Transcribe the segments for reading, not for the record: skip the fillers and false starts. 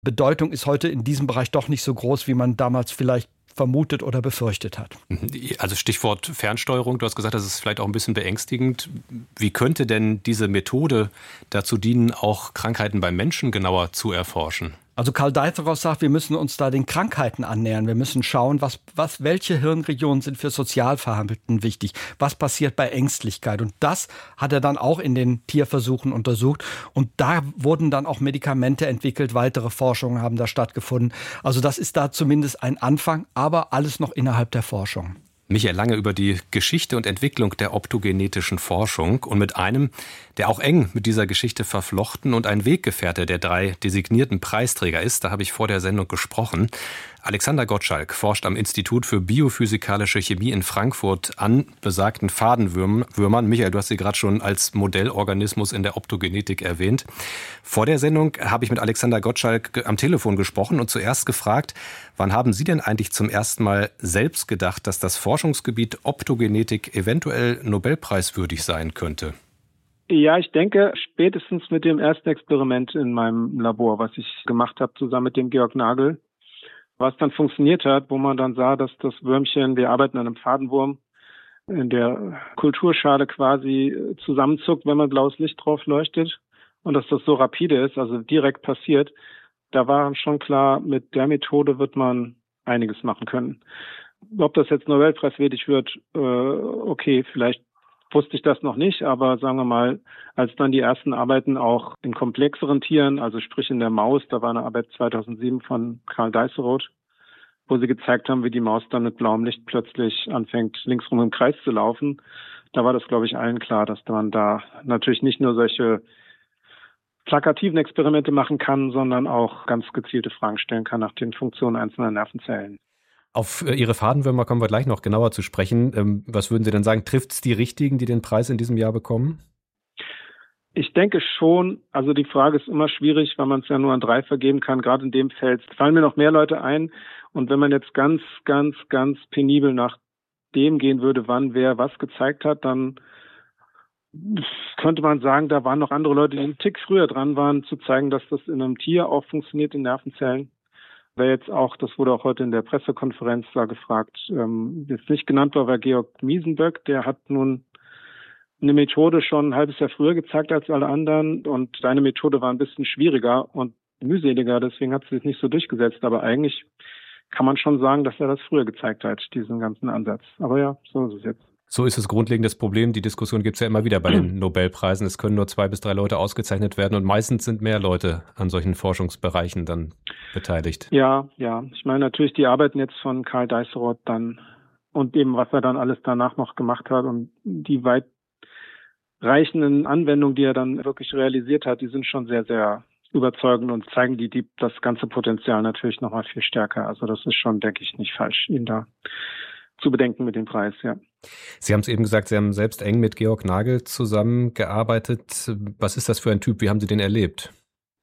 Bedeutung ist heute in diesem Bereich doch nicht so groß, wie man damals vielleicht vermutet oder befürchtet hat. Also Stichwort Fernsteuerung, du hast gesagt, das ist vielleicht auch ein bisschen beängstigend. Wie könnte denn diese Methode dazu dienen, auch Krankheiten beim Menschen genauer zu erforschen? Also Karl Deisserow sagt, wir müssen uns da den Krankheiten annähern. Wir müssen schauen, welche Hirnregionen sind für Sozialverhalten wichtig. Was passiert bei Ängstlichkeit? Und das hat er dann auch in den Tierversuchen untersucht. Und da wurden dann auch Medikamente entwickelt. Weitere Forschungen haben da stattgefunden. Also das ist da zumindest ein Anfang, aber alles noch innerhalb der Forschung. Michael Lange über die Geschichte und Entwicklung der optogenetischen Forschung und mit einem, der auch eng mit dieser Geschichte verflochten und ein Weggefährte der 3 designierten Preisträger ist, da habe ich vor der Sendung gesprochen. Alexander Gottschalk forscht am Institut für biophysikalische Chemie in Frankfurt an besagten Fadenwürmern. Michael, du hast sie gerade schon als Modellorganismus in der Optogenetik erwähnt. Vor der Sendung habe ich mit Alexander Gottschalk am Telefon gesprochen und zuerst gefragt, wann haben Sie denn eigentlich zum ersten Mal selbst gedacht, dass das Forschungsgebiet Optogenetik eventuell nobelpreiswürdig sein könnte? Ja, ich denke, spätestens mit dem ersten Experiment in meinem Labor, was ich gemacht habe, zusammen mit dem Georg Nagel, was dann funktioniert hat, wo man dann sah, dass das Würmchen, wir arbeiten an einem Fadenwurm, in der Kulturschale quasi zusammenzuckt, wenn man blaues Licht drauf leuchtet und dass das so rapide ist, also direkt passiert. Da war schon klar, mit der Methode wird man einiges machen können. Ob das jetzt nobelpreiswürdig wird, okay, vielleicht wusste ich das noch nicht, aber sagen wir mal, als dann die ersten Arbeiten auch in komplexeren Tieren, also sprich in der Maus, da war eine Arbeit 2007 von Karl Deisserow, wo sie gezeigt haben, wie die Maus dann mit blauem Licht plötzlich anfängt, linksrum im Kreis zu laufen. Da war das, glaube ich, allen klar, dass man da natürlich nicht nur solche plakativen Experimente machen kann, sondern auch ganz gezielte Fragen stellen kann nach den Funktionen einzelner Nervenzellen. Auf Ihre Fadenwürmer kommen wir gleich noch genauer zu sprechen. Was würden Sie denn sagen, trifft es die Richtigen, die den Preis in diesem Jahr bekommen? Ich denke schon, also die Frage ist immer schwierig, weil man es ja nur an 3 vergeben kann, gerade in dem Feld. Es fallen mir noch mehr Leute ein und wenn man jetzt ganz penibel nach dem gehen würde, wann wer was gezeigt hat, dann könnte man sagen, da waren noch andere Leute, die einen Tick früher dran waren, zu zeigen, dass das in einem Tier auch funktioniert, in Nervenzellen. Wer jetzt auch, das wurde auch heute in der Pressekonferenz da gefragt, jetzt nicht genannt war Georg Miesenböck, der hat nun eine Methode schon ein halbes Jahr früher gezeigt als alle anderen und seine Methode war ein bisschen schwieriger und mühseliger, deswegen hat sie sich nicht so durchgesetzt, aber eigentlich kann man schon sagen, dass er das früher gezeigt hat, diesen ganzen Ansatz. Aber ja, so ist es jetzt. So ist es grundlegendes Problem. Die Diskussion gibt es ja immer wieder bei den Nobelpreisen. Es können nur 2 bis 3 Leute ausgezeichnet werden und meistens sind mehr Leute an solchen Forschungsbereichen dann beteiligt. Ja. Ich meine natürlich die Arbeiten jetzt von Karl Deisserow dann und eben was er dann alles danach noch gemacht hat und die weitreichenden Anwendungen, die er dann wirklich realisiert hat, die sind schon sehr, sehr überzeugend und zeigen das ganze Potenzial natürlich nochmal viel stärker. Also das ist schon, denke ich, nicht falsch, ihn da zu bedenken mit dem Preis, ja. Sie haben es eben gesagt, Sie haben selbst eng mit Georg Nagel zusammengearbeitet. Was ist das für ein Typ? Wie haben Sie den erlebt?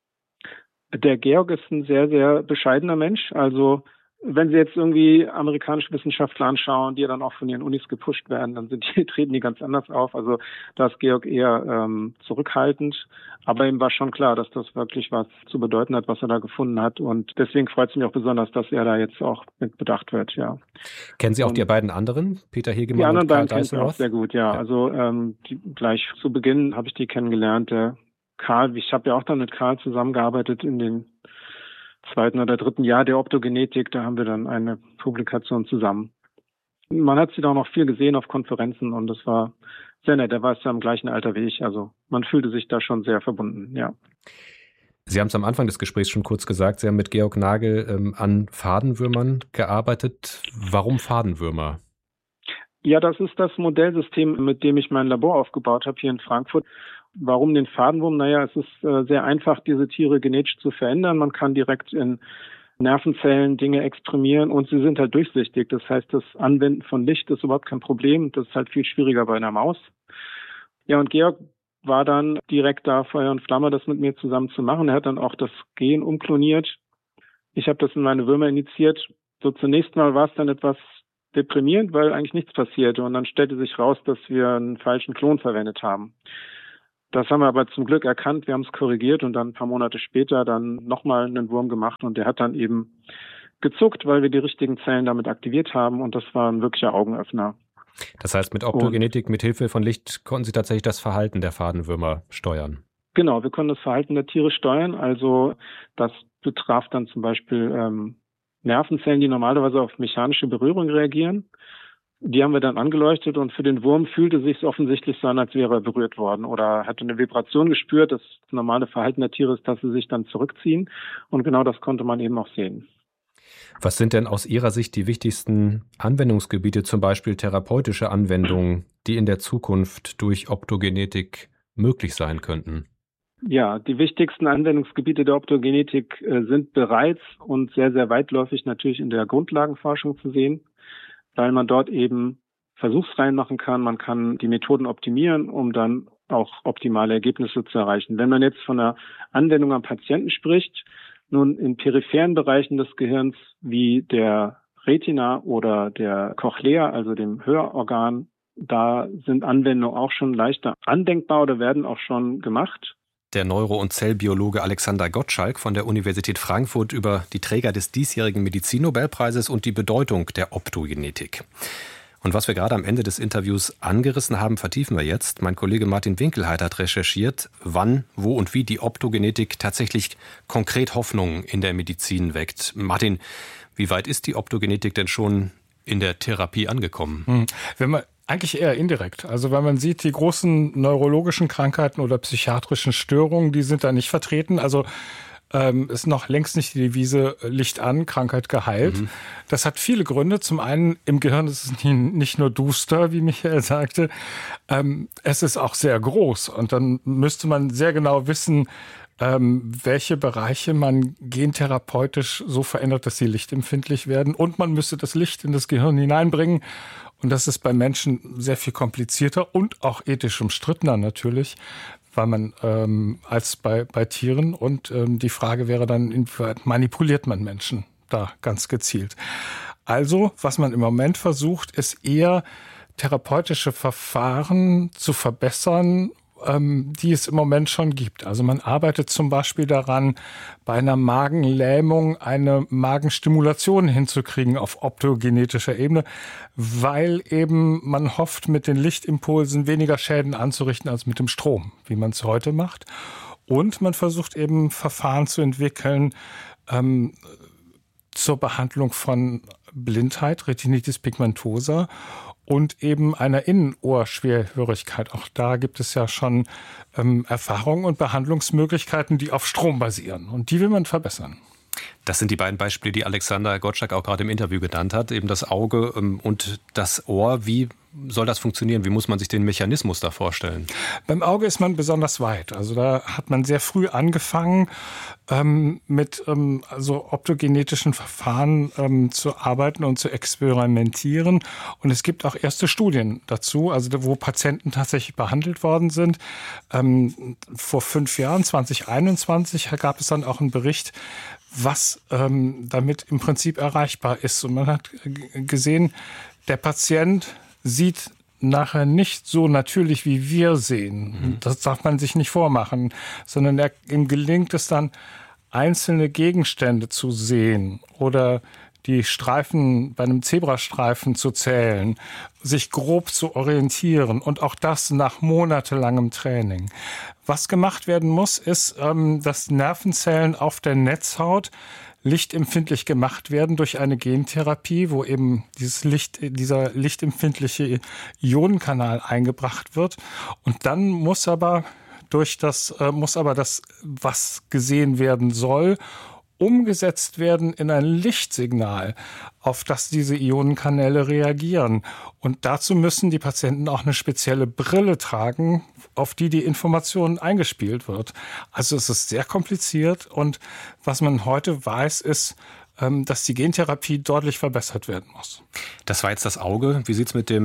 Der Georg ist ein sehr, sehr bescheidener Mensch. Also wenn Sie jetzt irgendwie amerikanische Wissenschaftler anschauen, die ja dann auch von ihren Unis gepusht werden, dann treten die ganz anders auf. Also da ist Georg eher zurückhaltend. Aber ihm war schon klar, dass das wirklich was zu bedeuten hat, was er da gefunden hat. Und deswegen freut es mich auch besonders, dass er da jetzt auch mit bedacht wird, ja. Kennen Sie auch die beiden anderen, Peter Hegemann und Karl Deisserow? Die anderen beiden kennen ich auch sehr gut, ja. Also gleich zu Beginn habe ich die kennengelernt. Der Karl, ich habe ja auch dann mit Karl zusammengearbeitet in den 2. oder 3. Jahr der Optogenetik, da haben wir dann eine Publikation zusammen. Man hat sie da auch noch viel gesehen auf Konferenzen und das war sehr nett. Er war ja im gleichen Alter wie ich, also man fühlte sich da schon sehr verbunden, ja. Sie haben es am Anfang des Gesprächs schon kurz gesagt, Sie haben mit Georg Nagel an Fadenwürmern gearbeitet. Warum Fadenwürmer? Ja, das ist das Modellsystem, mit dem ich mein Labor aufgebaut habe hier in Frankfurt. Warum den Fadenwurm? Naja, es ist sehr einfach, diese Tiere genetisch zu verändern. Man kann direkt in Nervenzellen Dinge exprimieren und sie sind halt durchsichtig. Das heißt, das Anwenden von Licht ist überhaupt kein Problem. Das ist halt viel schwieriger bei einer Maus. Ja, und Georg war dann direkt da, Feuer und Flamme, das mit mir zusammen zu machen. Er hat dann auch das Gen umkloniert. Ich habe das in meine Würmer initiiert. So zunächst mal war es dann etwas deprimierend, weil eigentlich nichts passierte. Und dann stellte sich raus, dass wir einen falschen Klon verwendet haben. Das haben wir aber zum Glück erkannt, wir haben es korrigiert und dann ein paar Monate später dann nochmal einen Wurm gemacht und der hat dann eben gezuckt, weil wir die richtigen Zellen damit aktiviert haben und das war ein wirklicher Augenöffner. Das heißt, mit Optogenetik, mit Hilfe von Licht konnten Sie tatsächlich das Verhalten der Fadenwürmer steuern? Genau, wir können das Verhalten der Tiere steuern. Also das betraf dann zum Beispiel Nervenzellen, die normalerweise auf mechanische Berührung reagieren. Die haben wir dann angeleuchtet und für den Wurm fühlte es sich offensichtlich so an, als wäre er berührt worden oder hatte eine Vibration gespürt. Das normale Verhalten der Tiere ist, dass sie sich dann zurückziehen und genau das konnte man eben auch sehen. Was sind denn aus Ihrer Sicht die wichtigsten Anwendungsgebiete, zum Beispiel therapeutische Anwendungen, die in der Zukunft durch Optogenetik möglich sein könnten? Ja, die wichtigsten Anwendungsgebiete der Optogenetik sind bereits und sehr, sehr weitläufig natürlich in der Grundlagenforschung zu sehen, weil man dort eben Versuchsreihen machen kann. Man kann die Methoden optimieren, um dann auch optimale Ergebnisse zu erreichen. Wenn man jetzt von einer Anwendung am Patienten spricht, nun in peripheren Bereichen des Gehirns wie der Retina oder der Cochlea, also dem Hörorgan, da sind Anwendungen auch schon leichter andenkbar oder werden auch schon gemacht. Der Neuro- und Zellbiologe Alexander Gottschalk von der Universität Frankfurt über die Träger des diesjährigen Medizinnobelpreises und die Bedeutung der Optogenetik. Und was wir gerade am Ende des Interviews angerissen haben, vertiefen wir jetzt. Mein Kollege Martin Winkelheit hat recherchiert, wann, wo und wie die Optogenetik tatsächlich konkret Hoffnungen in der Medizin weckt. Martin, wie weit ist die Optogenetik denn schon in der Therapie angekommen? Wenn man eigentlich eher indirekt. Also wenn man sieht, die großen neurologischen Krankheiten oder psychiatrischen Störungen, die sind da nicht vertreten. Also ist noch längst nicht die Devise Licht an, Krankheit geheilt. Das hat viele Gründe. Zum einen, im Gehirn ist es nicht nur duster, wie Michael sagte, es ist auch sehr groß. Und dann müsste man sehr genau wissen, welche Bereiche man gentherapeutisch so verändert, dass sie lichtempfindlich werden. Und man müsste das Licht in das Gehirn hineinbringen. Und das ist bei Menschen sehr viel komplizierter und auch ethisch umstrittener natürlich, weil man als bei Tieren. Und die Frage wäre dann, inwieweit manipuliert man Menschen da ganz gezielt. Also, was man im Moment versucht, ist eher therapeutische Verfahren zu verbessern, die es im Moment schon gibt. Also man arbeitet zum Beispiel daran, bei einer Magenlähmung eine Magenstimulation hinzukriegen auf optogenetischer Ebene, weil eben man hofft, mit den Lichtimpulsen weniger Schäden anzurichten als mit dem Strom, wie man es heute macht. Und man versucht eben Verfahren zu entwickeln zur Behandlung von Blindheit, Retinitis pigmentosa, und eben einer Innenohrschwerhörigkeit. Auch da gibt es ja schon Erfahrungen und Behandlungsmöglichkeiten, die auf Strom basieren. Und die will man verbessern. Das sind die beiden Beispiele, die Alexander Gottschalk auch gerade im Interview genannt hat. Eben das Auge und das Ohr. Wie soll das funktionieren? Wie muss man sich den Mechanismus da vorstellen? Beim Auge ist man besonders weit. Also da hat man sehr früh angefangen, mit also optogenetischen Verfahren zu arbeiten und zu experimentieren. Und es gibt auch erste Studien dazu, also wo Patienten tatsächlich behandelt worden sind. Vor 5 Jahren, 2021, gab es dann auch einen Bericht, was damit im Prinzip erreichbar ist. Und man hat gesehen, der Patient sieht nachher nicht so natürlich, wie wir sehen. Das darf man sich nicht vormachen, sondern ihm gelingt es dann, einzelne Gegenstände zu sehen oder die Streifen bei einem Zebrastreifen zu zählen, sich grob zu orientieren und auch das nach monatelangem Training. Was gemacht werden muss, ist, dass Nervenzellen auf der Netzhaut lichtempfindlich gemacht werden durch eine Gentherapie, wo eben dieser lichtempfindliche Ionenkanal eingebracht wird. Und dann muss aber das, was gesehen werden soll, umgesetzt werden in ein Lichtsignal, auf das diese Ionenkanäle reagieren. Und dazu müssen die Patienten auch eine spezielle Brille tragen, auf die die Information eingespielt wird. Also es ist sehr kompliziert und was man heute weiß, ist, dass die Gentherapie deutlich verbessert werden muss. Das war jetzt das Auge. Wie sieht es mit dem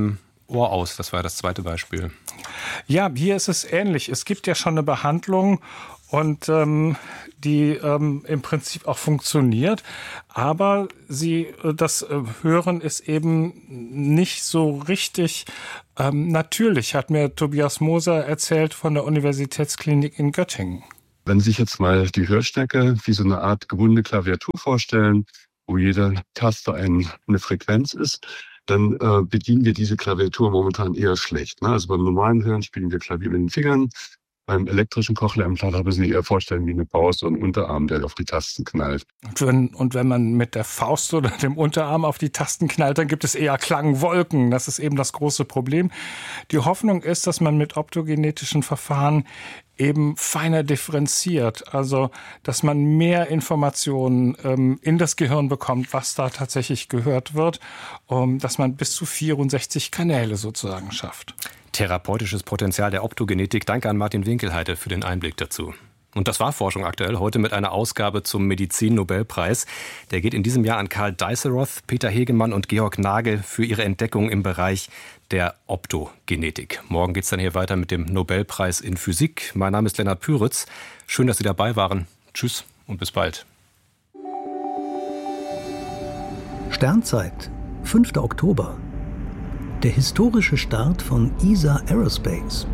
Ohr aus. Das war das zweite Beispiel. Ja, hier ist es ähnlich. Es gibt ja schon eine Behandlung und die im Prinzip auch funktioniert. Aber das Hören ist eben nicht so richtig natürlich, hat mir Tobias Moser erzählt von der Universitätsklinik in Göttingen. Wenn Sie sich jetzt mal die Hörstärke wie so eine Art gewundene Klaviatur vorstellen, wo jede Taste eine Frequenz ist, dann bedienen wir diese Klaviatur momentan eher schlecht. Ne? Also beim normalen Hören spielen wir Klavier mit den Fingern. Beim elektrischen Cochlea-Implantat müssen Sie sich eher vorstellen wie eine Faust und ein Unterarm, der auf die Tasten knallt. Und wenn man mit der Faust oder dem Unterarm auf die Tasten knallt, dann gibt es eher Klangwolken. Das ist eben das große Problem. Die Hoffnung ist, dass man mit optogenetischen Verfahren eben feiner differenziert, also dass man mehr Informationen in das Gehirn bekommt, was da tatsächlich gehört wird, dass man bis zu 64 Kanäle sozusagen schafft. Therapeutisches Potenzial der Optogenetik. Danke an Martin Winkelheide für den Einblick dazu. Und das war Forschung aktuell, heute mit einer Ausgabe zum Medizin-Nobelpreis. Der geht in diesem Jahr an Karl Deisseroth, Peter Hegemann und Georg Nagel für ihre Entdeckung im Bereich der Optogenetik. Morgen geht es dann hier weiter mit dem Nobelpreis in Physik. Mein Name ist Lennart Püritz. Schön, dass Sie dabei waren. Tschüss und bis bald. Sternzeit, 5. Oktober. Der historische Start von ESA Aerospace.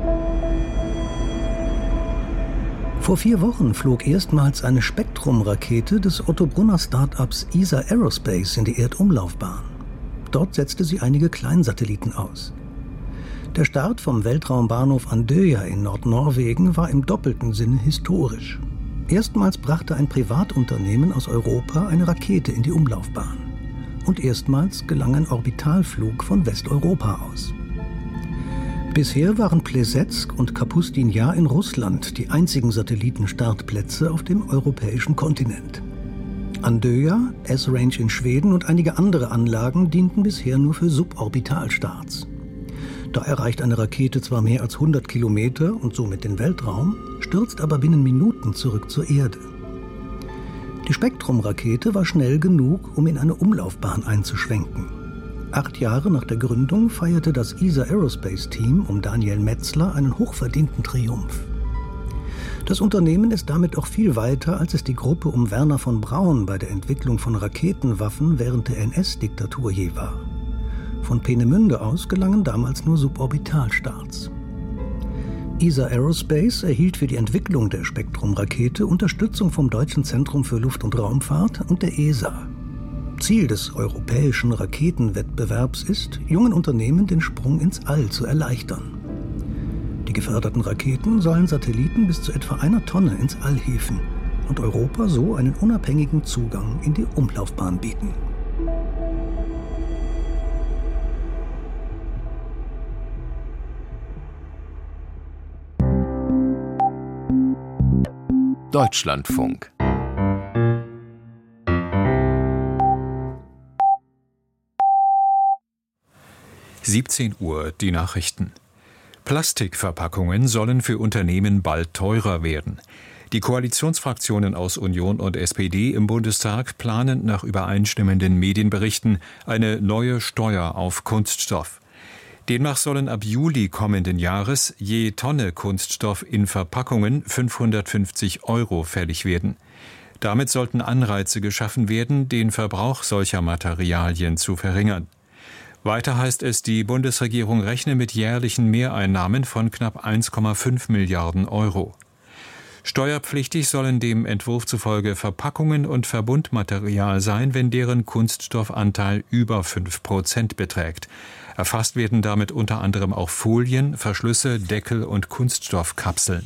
Vor 4 Wochen flog erstmals eine Spektrum-Rakete des Otto-Brunner-Startups ESA Aerospace in die Erdumlaufbahn. Dort setzte sie einige Kleinsatelliten aus. Der Start vom Weltraumbahnhof Andøya in Nordnorwegen war im doppelten Sinne historisch. Erstmals brachte ein Privatunternehmen aus Europa eine Rakete in die Umlaufbahn. Und erstmals gelang ein Orbitalflug von Westeuropa aus. Bisher waren Plesetsk und Kapustin-Jar in Russland die einzigen Satellitenstartplätze auf dem europäischen Kontinent. Andøya, S-Range in Schweden und einige andere Anlagen dienten bisher nur für Suborbitalstarts. Da erreicht eine Rakete zwar mehr als 100 Kilometer und somit den Weltraum, stürzt aber binnen Minuten zurück zur Erde. Die Spektrum-Rakete war schnell genug, um in eine Umlaufbahn einzuschwenken. 8 Jahre nach der Gründung feierte das ESA Aerospace-Team um Daniel Metzler einen hochverdienten Triumph. Das Unternehmen ist damit auch viel weiter, als es die Gruppe um Werner von Braun bei der Entwicklung von Raketenwaffen während der NS-Diktatur je war. Von Peenemünde aus gelangen damals nur Suborbitalstarts. ESA Aerospace erhielt für die Entwicklung der Spektrum-Rakete Unterstützung vom Deutschen Zentrum für Luft- und Raumfahrt und der ESA. Ziel des europäischen Raketenwettbewerbs ist, jungen Unternehmen den Sprung ins All zu erleichtern. Die geförderten Raketen sollen Satelliten bis zu etwa 1 Tonne ins All hieven und Europa so einen unabhängigen Zugang in die Umlaufbahn bieten. Deutschlandfunk. Uhr, die Nachrichten. Plastikverpackungen sollen für Unternehmen bald teurer werden. Die Koalitionsfraktionen aus Union und SPD im Bundestag planen nach übereinstimmenden Medienberichten eine neue Steuer auf Kunststoff. Demnach sollen ab Juli kommenden Jahres je Tonne Kunststoff in Verpackungen 550 € fällig werden. Damit sollten Anreize geschaffen werden, den Verbrauch solcher Materialien zu verringern. Weiter heißt es, die Bundesregierung rechne mit jährlichen Mehreinnahmen von knapp 1,5 Milliarden €. Steuerpflichtig sollen dem Entwurf zufolge Verpackungen und Verbundmaterial sein, wenn deren Kunststoffanteil über 5% beträgt. Erfasst werden damit unter anderem auch Folien, Verschlüsse, Deckel und Kunststoffkapseln.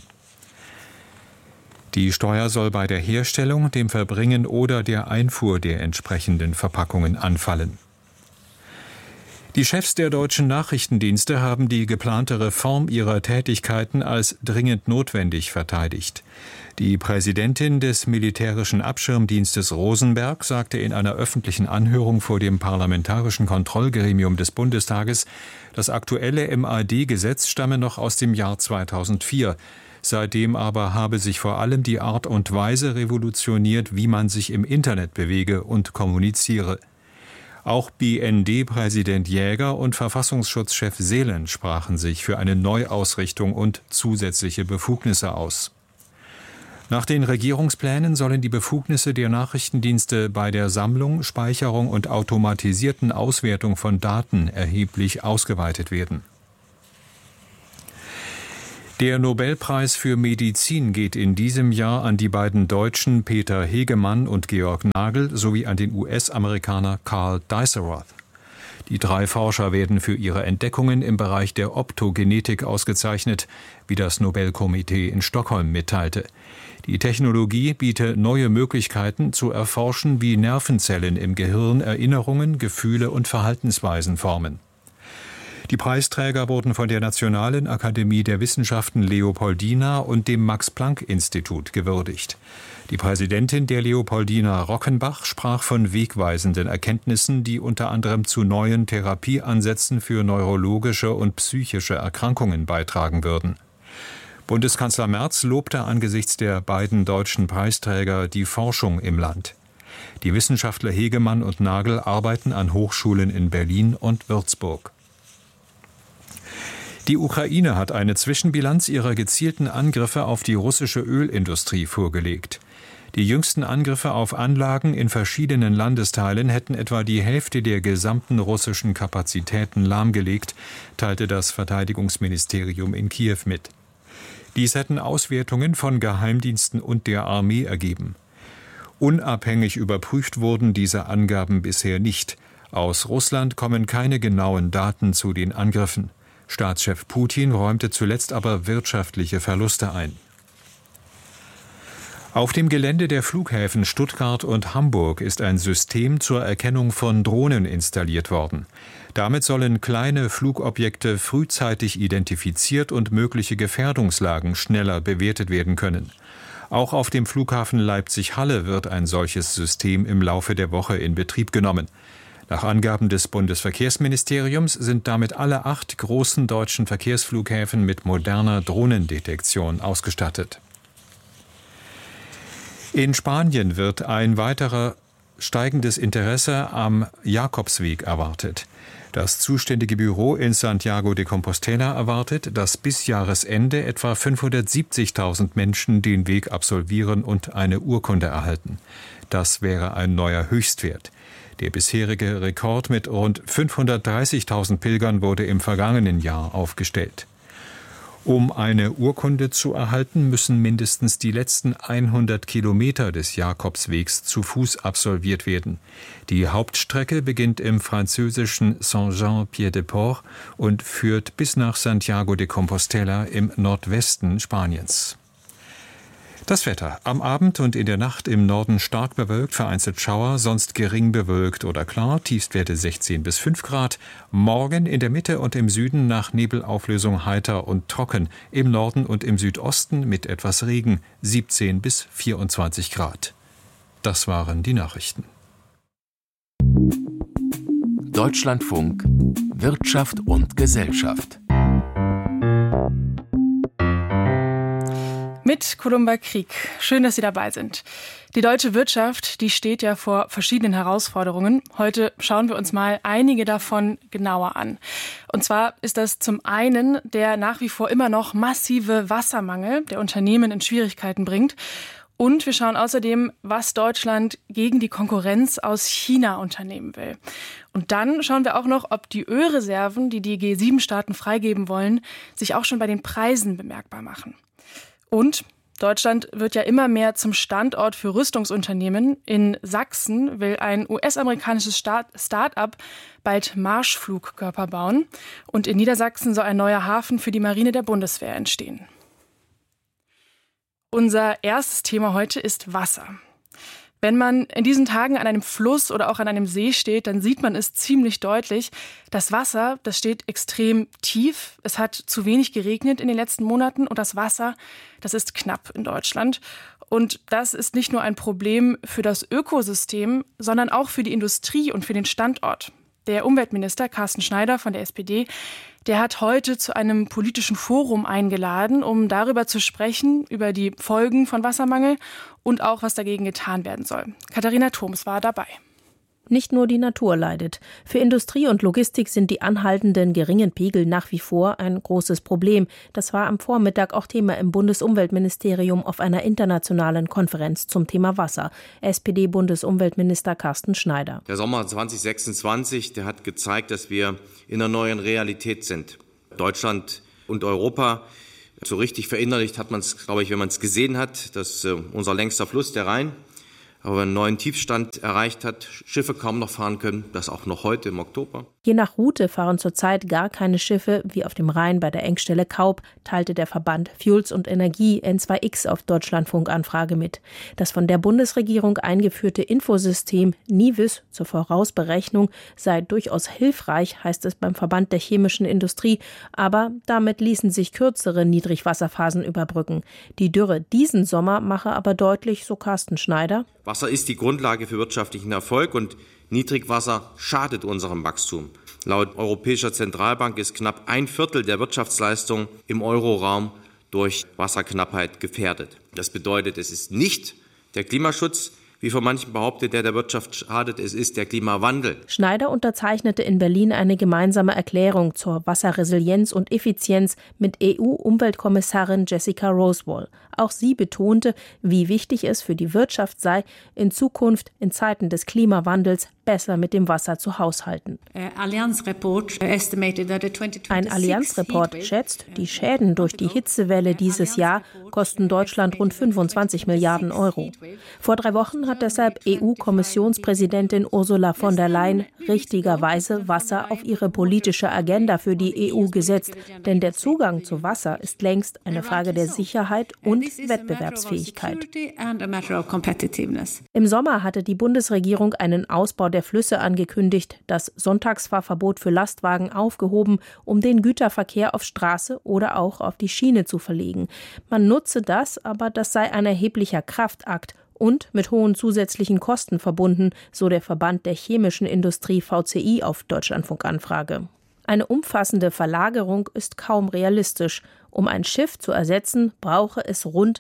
Die Steuer soll bei der Herstellung, dem Verbringen oder der Einfuhr der entsprechenden Verpackungen anfallen. Die Chefs der deutschen Nachrichtendienste haben die geplante Reform ihrer Tätigkeiten als dringend notwendig verteidigt. Die Präsidentin des militärischen Abschirmdienstes Rosenberg sagte in einer öffentlichen Anhörung vor dem Parlamentarischen Kontrollgremium des Bundestages, das aktuelle MAD-Gesetz stamme noch aus dem Jahr 2004. Seitdem aber habe sich vor allem die Art und Weise revolutioniert, wie man sich im Internet bewege und kommuniziere. Auch BND-Präsident Jäger und Verfassungsschutzchef Seelen sprachen sich für eine Neuausrichtung und zusätzliche Befugnisse aus. Nach den Regierungsplänen sollen die Befugnisse der Nachrichtendienste bei der Sammlung, Speicherung und automatisierten Auswertung von Daten erheblich ausgeweitet werden. Der Nobelpreis für Medizin geht in diesem Jahr an die beiden Deutschen Peter Hegemann und Georg Nagel sowie an den US-Amerikaner Carl Diceroth. Die 3 Forscher werden für ihre Entdeckungen im Bereich der Optogenetik ausgezeichnet, wie das Nobelkomitee in Stockholm mitteilte. Die Technologie biete neue Möglichkeiten zu erforschen, wie Nervenzellen im Gehirn Erinnerungen, Gefühle und Verhaltensweisen formen. Die Preisträger wurden von der Nationalen Akademie der Wissenschaften Leopoldina und dem Max-Planck-Institut gewürdigt. Die Präsidentin der Leopoldina Rockenbach sprach von wegweisenden Erkenntnissen, die unter anderem zu neuen Therapieansätzen für neurologische und psychische Erkrankungen beitragen würden. Bundeskanzler Merz lobte angesichts der beiden deutschen Preisträger die Forschung im Land. Die Wissenschaftler Hegemann und Nagel arbeiten an Hochschulen in Berlin und Würzburg. Die Ukraine hat eine Zwischenbilanz ihrer gezielten Angriffe auf die russische Ölindustrie vorgelegt. Die jüngsten Angriffe auf Anlagen in verschiedenen Landesteilen hätten etwa die Hälfte der gesamten russischen Kapazitäten lahmgelegt, teilte das Verteidigungsministerium in Kiew mit. Dies hätten Auswertungen von Geheimdiensten und der Armee ergeben. Unabhängig überprüft wurden diese Angaben bisher nicht. Aus Russland kommen keine genauen Daten zu den Angriffen. Staatschef Putin räumte zuletzt aber wirtschaftliche Verluste ein. Auf dem Gelände der Flughäfen Stuttgart und Hamburg ist ein System zur Erkennung von Drohnen installiert worden. Damit sollen kleine Flugobjekte frühzeitig identifiziert und mögliche Gefährdungslagen schneller bewertet werden können. Auch auf dem Flughafen Leipzig-Halle wird ein solches System im Laufe der Woche in Betrieb genommen. Nach Angaben des Bundesverkehrsministeriums sind damit alle 8 großen deutschen Verkehrsflughäfen mit moderner Drohnendetektion ausgestattet. In Spanien wird ein weiterer steigendes Interesse am Jakobsweg erwartet. Das zuständige Büro in Santiago de Compostela erwartet, dass bis Jahresende etwa 570.000 Menschen den Weg absolvieren und eine Urkunde erhalten. Das wäre ein neuer Höchstwert. Der bisherige Rekord mit rund 530.000 Pilgern wurde im vergangenen Jahr aufgestellt. Um eine Urkunde zu erhalten, müssen mindestens die letzten 100 Kilometer des Jakobswegs zu Fuß absolviert werden. Die Hauptstrecke beginnt im französischen Saint-Jean-Pied-de-Port und führt bis nach Santiago de Compostela im Nordwesten Spaniens. Das Wetter. Am Abend und in der Nacht im Norden stark bewölkt, vereinzelt Schauer, sonst gering bewölkt oder klar, Tiefstwerte 16 bis 5 Grad. Morgen in der Mitte und im Süden nach Nebelauflösung heiter und trocken. Im Norden und im Südosten mit etwas Regen 17 bis 24 Grad. Das waren die Nachrichten. Deutschlandfunk Wirtschaft und Gesellschaft. Mit Columba Krieg. Schön, dass Sie dabei sind. Die deutsche Wirtschaft, die steht ja vor verschiedenen Herausforderungen. Heute schauen wir uns mal einige davon genauer an. Und zwar ist das zum einen der nach wie vor immer noch massive Wassermangel, der Unternehmen in Schwierigkeiten bringt. Und wir schauen außerdem, was Deutschland gegen die Konkurrenz aus China unternehmen will. Und dann schauen wir auch noch, ob die Ölreserven, die die G7-Staaten freigeben wollen, sich auch schon bei den Preisen bemerkbar machen. Und Deutschland wird ja immer mehr zum Standort für Rüstungsunternehmen. In Sachsen will ein US-amerikanisches Start-up bald Marschflugkörper bauen. Und in Niedersachsen soll ein neuer Hafen für die Marine der Bundeswehr entstehen. Unser erstes Thema heute ist Wasser. Wenn man in diesen Tagen an einem Fluss oder auch an einem See steht, dann sieht man es ziemlich deutlich. Das Wasser, das steht extrem tief. Es hat zu wenig geregnet in den letzten Monaten und das Wasser, das ist knapp in Deutschland. Und das ist nicht nur ein Problem für das Ökosystem, sondern auch für die Industrie und für den Standort. Der Umweltminister Carsten Schneider von der SPD, der hat heute zu einem politischen Forum eingeladen, um darüber zu sprechen, über die Folgen von Wassermangel und auch, was dagegen getan werden soll. Katharina Thoms war dabei. Nicht nur die Natur leidet. Für Industrie und Logistik sind die anhaltenden geringen Pegel nach wie vor ein großes Problem. Das war am Vormittag auch Thema im Bundesumweltministerium auf einer internationalen Konferenz zum Thema Wasser. SPD-Bundesumweltminister Carsten Schneider. Der Sommer 2026, der hat gezeigt, dass wir in einer neuen Realität sind. Deutschland und Europa, so richtig verinnerlicht hat man es, glaube ich, wenn man es gesehen hat, dass unser längster Fluss, der Rhein, aber einen neuen Tiefstand erreicht hat, Schiffe kaum noch fahren können, das auch noch heute im Oktober. Je nach Route fahren zurzeit gar keine Schiffe, wie auf dem Rhein bei der Engstelle Kaub, teilte der Verband Fuels und Energie N2X auf Deutschlandfunk-Anfrage mit. Das von der Bundesregierung eingeführte Infosystem NIWIS zur Vorausberechnung sei durchaus hilfreich, heißt es beim Verband der chemischen Industrie, aber damit ließen sich kürzere Niedrigwasserphasen überbrücken. Die Dürre diesen Sommer mache aber deutlich, so Carsten Schneider: Wasser ist die Grundlage für wirtschaftlichen Erfolg und Niedrigwasser schadet unserem Wachstum. Laut Europäischer Zentralbank ist knapp 1/4 der Wirtschaftsleistung im Euroraum durch Wasserknappheit gefährdet. Das bedeutet, es ist nicht der Klimaschutz, wie von manchen behauptet, der Wirtschaft schadet, es ist der Klimawandel. Schneider unterzeichnete in Berlin eine gemeinsame Erklärung zur Wasserresilienz und Effizienz mit EU-Umweltkommissarin Jessica Roswell. Auch sie betonte, wie wichtig es für die Wirtschaft sei, in Zukunft in Zeiten des Klimawandels besser mit dem Wasser zu haushalten. Ein Allianz-Report schätzt, die Schäden durch die Hitzewelle dieses Jahr kosten Deutschland rund 25 Milliarden Euro. Vor 3 Wochen hat deshalb EU-Kommissionspräsidentin Ursula von der Leyen richtigerweise Wasser auf ihre politische Agenda für die EU gesetzt. Denn der Zugang zu Wasser ist längst eine Frage der Sicherheit und Wettbewerbsfähigkeit. Im Sommer hatte die Bundesregierung einen Ausbau der Flüsse angekündigt, das Sonntagsfahrverbot für Lastwagen aufgehoben, um den Güterverkehr auf Straße oder auch auf die Schiene zu verlegen. Man nutze das, aber das sei ein erheblicher Kraftakt und mit hohen zusätzlichen Kosten verbunden, so der Verband der chemischen Industrie VCI auf Deutschlandfunk-Anfrage. Eine umfassende Verlagerung ist kaum realistisch. Um ein Schiff zu ersetzen, brauche es rund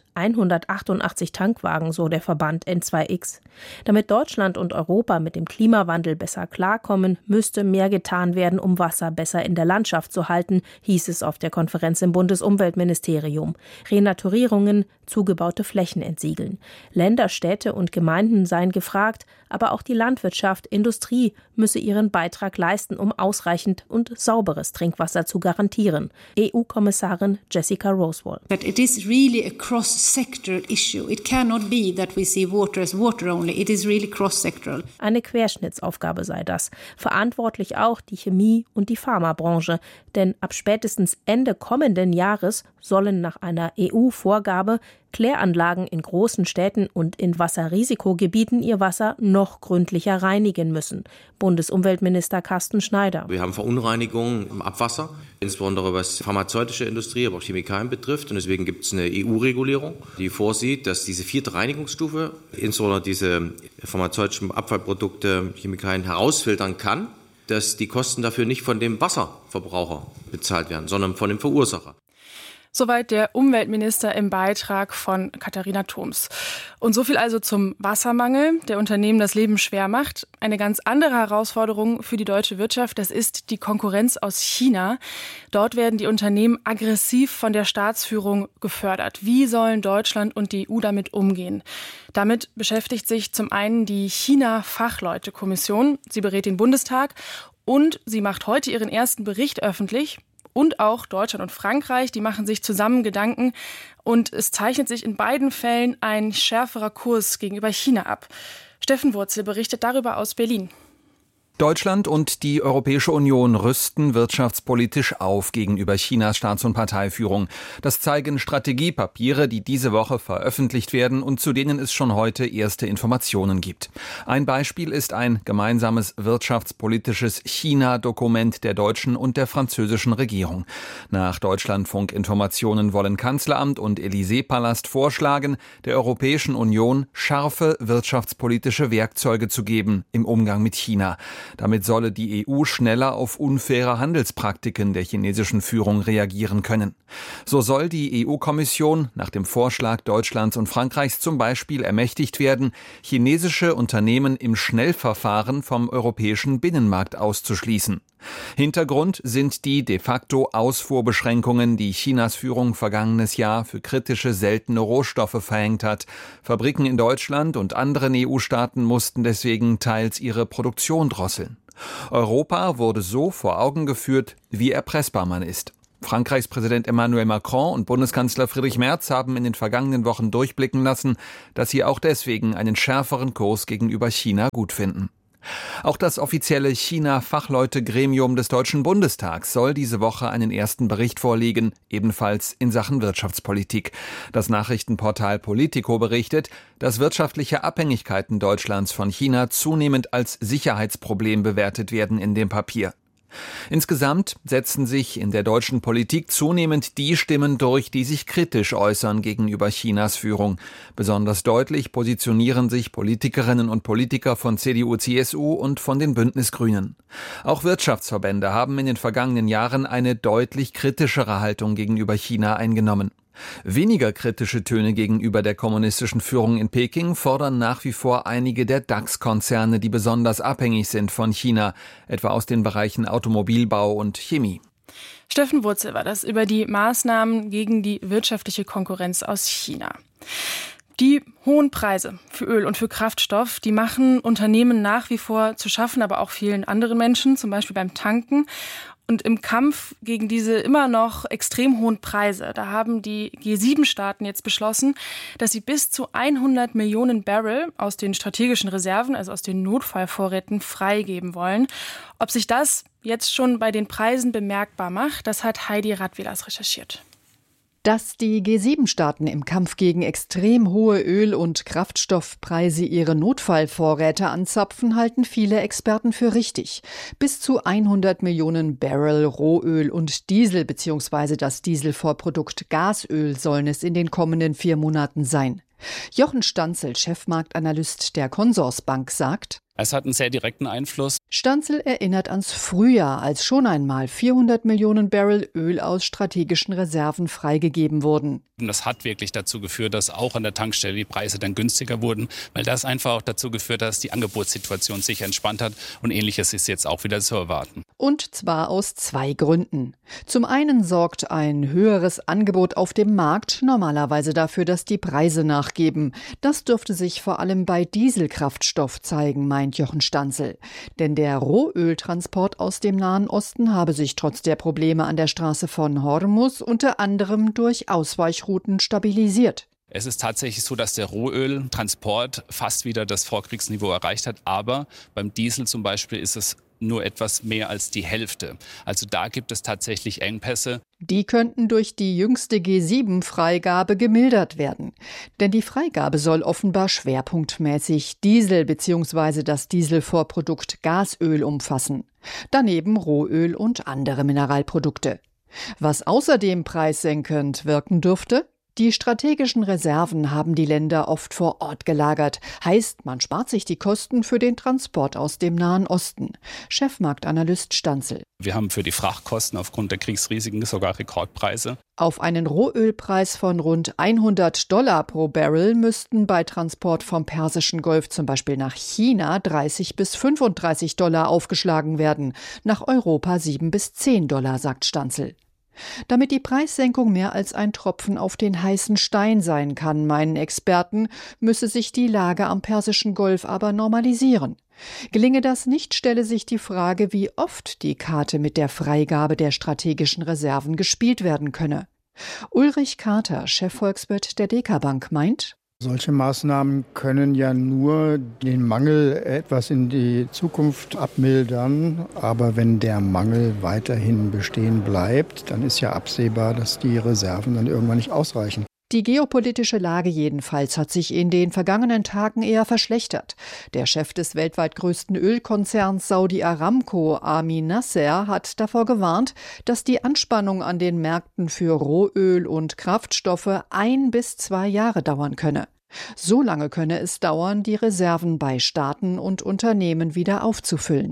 188 Tankwagen, so der Verband N2X. Damit Deutschland und Europa mit dem Klimawandel besser klarkommen, müsste mehr getan werden, um Wasser besser in der Landschaft zu halten, hieß es auf der Konferenz im Bundesumweltministerium. Renaturierungen, zugebaute Flächen entsiegeln. Länder, Städte und Gemeinden seien gefragt, aber auch die Landwirtschaft, Industrie müsse ihren Beitrag leisten, um ausreichend und sauberes Trinkwasser zu garantieren. EU-Kommissarin Jessica Roswell. That it is really a cross-sectoral issue. It cannot be that we see water as water only. It is really cross-sectoral. Eine Querschnittsaufgabe sei das. Verantwortlich auch die Chemie- und die Pharmabranche. Denn ab spätestens Ende kommenden Jahres sollen nach einer EU-Vorgabe Kläranlagen in großen Städten und in Wasserrisikogebieten ihr Wasser noch gründlicher reinigen müssen. Bundesumweltminister Carsten Schneider. Wir haben Verunreinigungen im Abwasser, insbesondere was pharmazeutische Industrie, aber auch Chemikalien betrifft. Und deswegen gibt es eine EU-Regulierung, die vorsieht, dass diese 4. Reinigungsstufe, insbesondere diese pharmazeutischen Abfallprodukte, Chemikalien herausfiltern kann, dass die Kosten dafür nicht von dem Wasserverbraucher bezahlt werden, sondern von dem Verursacher. Soweit der Umweltminister im Beitrag von Katharina Thoms. Und so viel also zum Wassermangel, der Unternehmen das Leben schwer macht. Eine ganz andere Herausforderung für die deutsche Wirtschaft, das ist die Konkurrenz aus China. Dort werden die Unternehmen aggressiv von der Staatsführung gefördert. Wie sollen Deutschland und die EU damit umgehen? Damit beschäftigt sich zum einen die China-Fachleute-Kommission. Sie berät den Bundestag und sie macht heute ihren ersten Bericht öffentlich. Und auch Deutschland und Frankreich, die machen sich zusammen Gedanken. Und es zeichnet sich in beiden Fällen ein schärferer Kurs gegenüber China ab. Steffen Wurzel berichtet darüber aus Berlin. Deutschland und die Europäische Union rüsten wirtschaftspolitisch auf gegenüber Chinas Staats- und Parteiführung. Das zeigen Strategiepapiere, die diese Woche veröffentlicht werden und zu denen es schon heute erste Informationen gibt. Ein Beispiel ist ein gemeinsames wirtschaftspolitisches China-Dokument der deutschen und der französischen Regierung. Nach Deutschlandfunk-Informationen wollen Kanzleramt und Élysée-Palast vorschlagen, der Europäischen Union scharfe wirtschaftspolitische Werkzeuge zu geben im Umgang mit China. Damit solle die EU schneller auf unfaire Handelspraktiken der chinesischen Führung reagieren können. So soll die EU-Kommission nach dem Vorschlag Deutschlands und Frankreichs zum Beispiel ermächtigt werden, chinesische Unternehmen im Schnellverfahren vom europäischen Binnenmarkt auszuschließen. Hintergrund sind die de facto Ausfuhrbeschränkungen, die Chinas Führung vergangenes Jahr für kritische seltene Rohstoffe verhängt hat. Fabriken in Deutschland und anderen EU-Staaten mussten deswegen teils ihre Produktion drosseln. Europa wurde so vor Augen geführt, wie erpressbar man ist. Frankreichs Präsident Emmanuel Macron und Bundeskanzler Friedrich Merz haben in den vergangenen Wochen durchblicken lassen, dass sie auch deswegen einen schärferen Kurs gegenüber China gut finden. Auch das offizielle China-Fachleute-Gremium des Deutschen Bundestags soll diese Woche einen ersten Bericht vorlegen, ebenfalls in Sachen Wirtschaftspolitik. Das Nachrichtenportal Politico berichtet, dass wirtschaftliche Abhängigkeiten Deutschlands von China zunehmend als Sicherheitsproblem bewertet werden in dem Papier. Insgesamt setzen sich in der deutschen Politik zunehmend die Stimmen durch, die sich kritisch äußern gegenüber Chinas Führung. Besonders deutlich positionieren sich Politikerinnen und Politiker von CDU, CSU und von den Bündnisgrünen. Auch Wirtschaftsverbände haben in den vergangenen Jahren eine deutlich kritischere Haltung gegenüber China eingenommen. Weniger kritische Töne gegenüber der kommunistischen Führung in Peking fordern nach wie vor einige der DAX-Konzerne, die besonders abhängig sind von China, etwa aus den Bereichen Automobilbau und Chemie. Steffen Wurzel war das über die Maßnahmen gegen die wirtschaftliche Konkurrenz aus China. Die hohen Preise für Öl und für Kraftstoff, die machen Unternehmen nach wie vor zu schaffen, aber auch vielen anderen Menschen, zum Beispiel beim Tanken. Und im Kampf gegen diese immer noch extrem hohen Preise, da haben die G7-Staaten jetzt beschlossen, dass sie bis zu 100 Millionen Barrel aus den strategischen Reserven, also aus den Notfallvorräten, freigeben wollen. Ob sich das jetzt schon bei den Preisen bemerkbar macht, das hat Heidi Radwilas recherchiert. Dass die G7-Staaten im Kampf gegen extrem hohe Öl- und Kraftstoffpreise ihre Notfallvorräte anzapfen, halten viele Experten für richtig. Bis zu 100 Millionen Barrel Rohöl und Diesel bzw. das Dieselvorprodukt Gasöl sollen es in den kommenden 4 Monaten sein. Jochen Stanzel, Chefmarktanalyst der Consorsbank, sagt: Es hat einen sehr direkten Einfluss. Stanzel erinnert ans Frühjahr, als schon einmal 400 Millionen Barrel Öl aus strategischen Reserven freigegeben wurden. Und das hat wirklich dazu geführt, dass auch an der Tankstelle die Preise dann günstiger wurden, weil das einfach auch dazu geführt hat, dass die Angebotssituation sich entspannt hat, und Ähnliches ist jetzt auch wieder zu erwarten. Und zwar aus 2 Gründen. Zum einen sorgt ein höheres Angebot auf dem Markt normalerweise dafür, dass die Preise nachgeben. Das dürfte sich vor allem bei Dieselkraftstoff zeigen, meint Jochen Stanzel. Denn der Rohöltransport aus dem Nahen Osten habe sich trotz der Probleme an der Straße von Hormuz unter anderem durch Ausweichrouten stabilisiert. Es ist tatsächlich so, dass der Rohöltransport fast wieder das Vorkriegsniveau erreicht hat. Aber beim Diesel zum Beispiel ist es nur etwas mehr als die Hälfte. Also da gibt es tatsächlich Engpässe. Die könnten durch die jüngste G7-Freigabe gemildert werden. Denn die Freigabe soll offenbar schwerpunktmäßig Diesel bzw. das Dieselvorprodukt Gasöl umfassen. Daneben Rohöl und andere Mineralprodukte. Was außerdem preissenkend wirken dürfte: Die strategischen Reserven haben die Länder oft vor Ort gelagert. Heißt, man spart sich die Kosten für den Transport aus dem Nahen Osten. Chefmarktanalyst Stanzel: Wir haben für die Frachtkosten aufgrund der Kriegsrisiken sogar Rekordpreise. Auf einen Rohölpreis von rund $100 pro Barrel müssten bei Transport vom Persischen Golf zum Beispiel nach China $30 bis $35 aufgeschlagen werden. Nach Europa $7 bis $10, sagt Stanzel. Damit die Preissenkung mehr als ein Tropfen auf den heißen Stein sein kann, meinen Experten, müsse sich die Lage am Persischen Golf aber normalisieren. Gelinge das nicht, stelle sich die Frage, wie oft die Karte mit der Freigabe der strategischen Reserven gespielt werden könne. Ulrich Carter, Chefvolkswirt der DK Bank, meint: Solche Maßnahmen können ja nur den Mangel etwas in die Zukunft abmildern. Aber wenn der Mangel weiterhin bestehen bleibt, dann ist ja absehbar, dass die Reserven dann irgendwann nicht ausreichen. Die geopolitische Lage jedenfalls hat sich in den vergangenen Tagen eher verschlechtert. Der Chef des weltweit größten Ölkonzerns Saudi Aramco, Amin Nasser, hat davor gewarnt, dass die Anspannung an den Märkten für Rohöl und Kraftstoffe 1 bis 2 Jahre dauern könne. So lange könne es dauern, die Reserven bei Staaten und Unternehmen wieder aufzufüllen.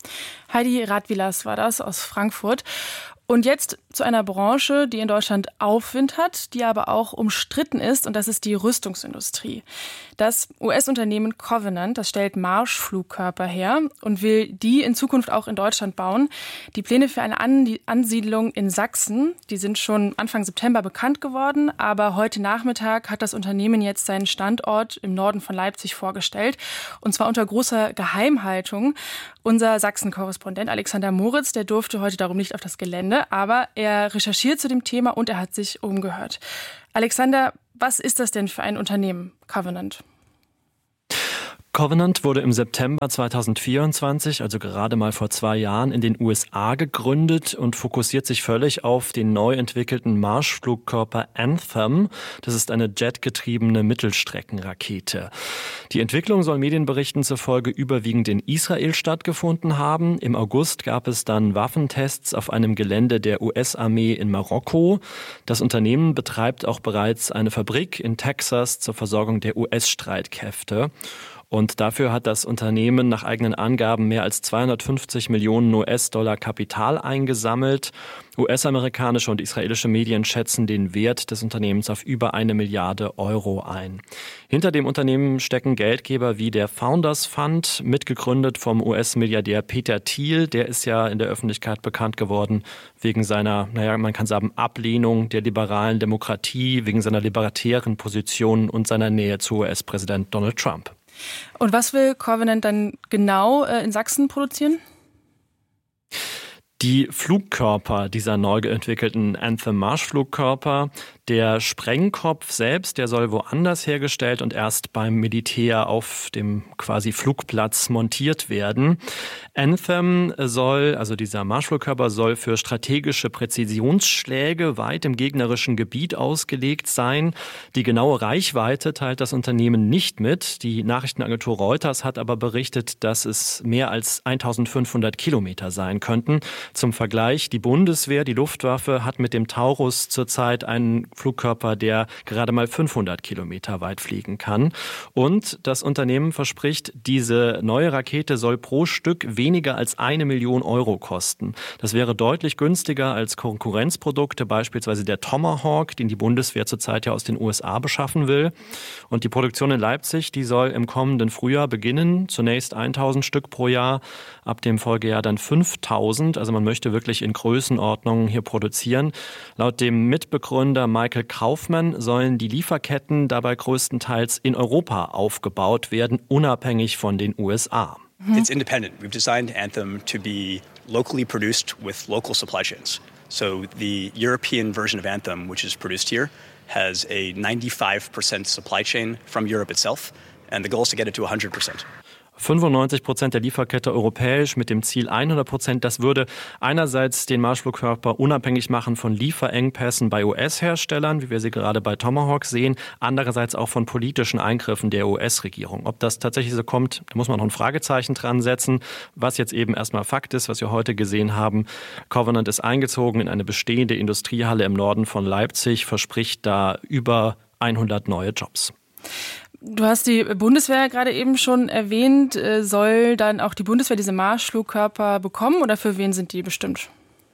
Heidi Radwilas war das aus Frankfurt. Und jetzt zu einer Branche, die in Deutschland Aufwind hat, die aber auch umstritten ist, und das ist die Rüstungsindustrie. Das US-Unternehmen Covenant, das stellt Marschflugkörper her und will die in Zukunft auch in Deutschland bauen. Die Pläne für eine Ansiedlung in Sachsen, die sind schon Anfang September bekannt geworden, aber heute Nachmittag hat das Unternehmen jetzt seinen Standort im Norden von Leipzig vorgestellt, und zwar unter großer Geheimhaltung. Unser Sachsen-Korrespondent Alexander Moritz, der durfte heute darum nicht auf das Gelände, aber er recherchiert zu dem Thema und er hat sich umgehört. Alexander, was ist das denn für ein Unternehmen, Covenant? Covenant wurde im September 2024, also gerade mal vor 2 Jahren, in den USA gegründet und fokussiert sich völlig auf den neu entwickelten Marschflugkörper Anthem. Das ist eine jetgetriebene Mittelstreckenrakete. Die Entwicklung soll Medienberichten zufolge überwiegend in Israel stattgefunden haben. Im August gab es dann Waffentests auf einem Gelände der US-Armee in Marokko. Das Unternehmen betreibt auch bereits eine Fabrik in Texas zur Versorgung der US-Streitkräfte. Und dafür hat das Unternehmen nach eigenen Angaben mehr als 250 Millionen US-Dollar Kapital eingesammelt. US-amerikanische und israelische Medien schätzen den Wert des Unternehmens auf über 1 Milliarde Euro ein. Hinter dem Unternehmen stecken Geldgeber wie der Founders Fund, mitgegründet vom US-Milliardär Peter Thiel. Der ist ja in der Öffentlichkeit bekannt geworden wegen seiner, man kann sagen, Ablehnung der liberalen Demokratie, wegen seiner libertären Positionen und seiner Nähe zu US-Präsident Donald Trump. Und was will Covenant dann genau in Sachsen produzieren? Die Flugkörper dieser neu entwickelten Anthem-Marschflugkörper, der Sprengkopf selbst, der soll woanders hergestellt und erst beim Militär auf dem quasi Flugplatz montiert werden. Anthem also dieser Marschflugkörper soll für strategische Präzisionsschläge weit im gegnerischen Gebiet ausgelegt sein. Die genaue Reichweite teilt das Unternehmen nicht mit. Die Nachrichtenagentur Reuters hat aber berichtet, dass es mehr als 1500 Kilometer sein könnten. Zum Vergleich, die Bundeswehr, die Luftwaffe, hat mit dem Taurus zurzeit einen Flugkörper, der gerade mal 500 Kilometer weit fliegen kann. Und das Unternehmen verspricht, diese neue Rakete soll pro Stück weniger als 1 Million Euro kosten. Das wäre deutlich günstiger als Konkurrenzprodukte, beispielsweise der Tomahawk, den die Bundeswehr zurzeit ja aus den USA beschaffen will. Und die Produktion in Leipzig, die soll im kommenden Frühjahr beginnen. Zunächst 1000 Stück pro Jahr, ab dem Folgejahr dann 5000. Also man möchte wirklich in Größenordnungen hier produzieren. Laut dem Mitbegründer Michael Kaufmann sollen die Lieferketten dabei größtenteils in Europa aufgebaut werden, unabhängig von den USA. It's independent. We've designed Anthem to be locally produced with local supply chains. So the European version of Anthem, which is produced here, has a 95% supply chain from Europe itself, and the goal is to get it to 100%. 95% der Lieferkette europäisch mit dem Ziel 100%. Das würde einerseits den Marschflugkörper unabhängig machen von Lieferengpässen bei US-Herstellern, wie wir sie gerade bei Tomahawk sehen, andererseits auch von politischen Eingriffen der US-Regierung. Ob das tatsächlich so kommt, da muss man noch ein Fragezeichen dran setzen. Was jetzt eben erstmal Fakt ist, was wir heute gesehen haben, Covenant ist eingezogen in eine bestehende Industriehalle im Norden von Leipzig, verspricht da über 100 neue Jobs. Du hast die Bundeswehr gerade eben schon erwähnt. Soll dann auch die Bundeswehr diese Marschflugkörper bekommen oder für wen sind die bestimmt?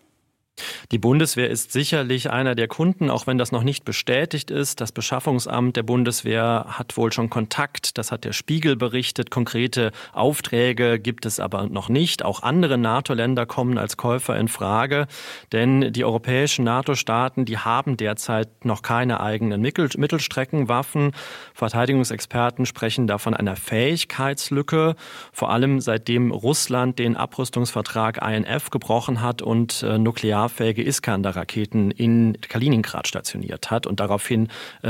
Die Bundeswehr ist sicherlich einer der Kunden, auch wenn das noch nicht bestätigt ist. Das Beschaffungsamt der Bundeswehr hat wohl schon Kontakt. Das hat der Spiegel berichtet. Konkrete Aufträge gibt es aber noch nicht. Auch andere NATO-Länder kommen als Käufer in Frage. Denn die europäischen NATO-Staaten, die haben derzeit noch keine eigenen Mittelstreckenwaffen. Verteidigungsexperten sprechen da von einer Fähigkeitslücke. Vor allem seitdem Russland den Abrüstungsvertrag INF gebrochen hat und nuklearfähige Iskander-Raketen in Kaliningrad stationiert hat. Und daraufhin,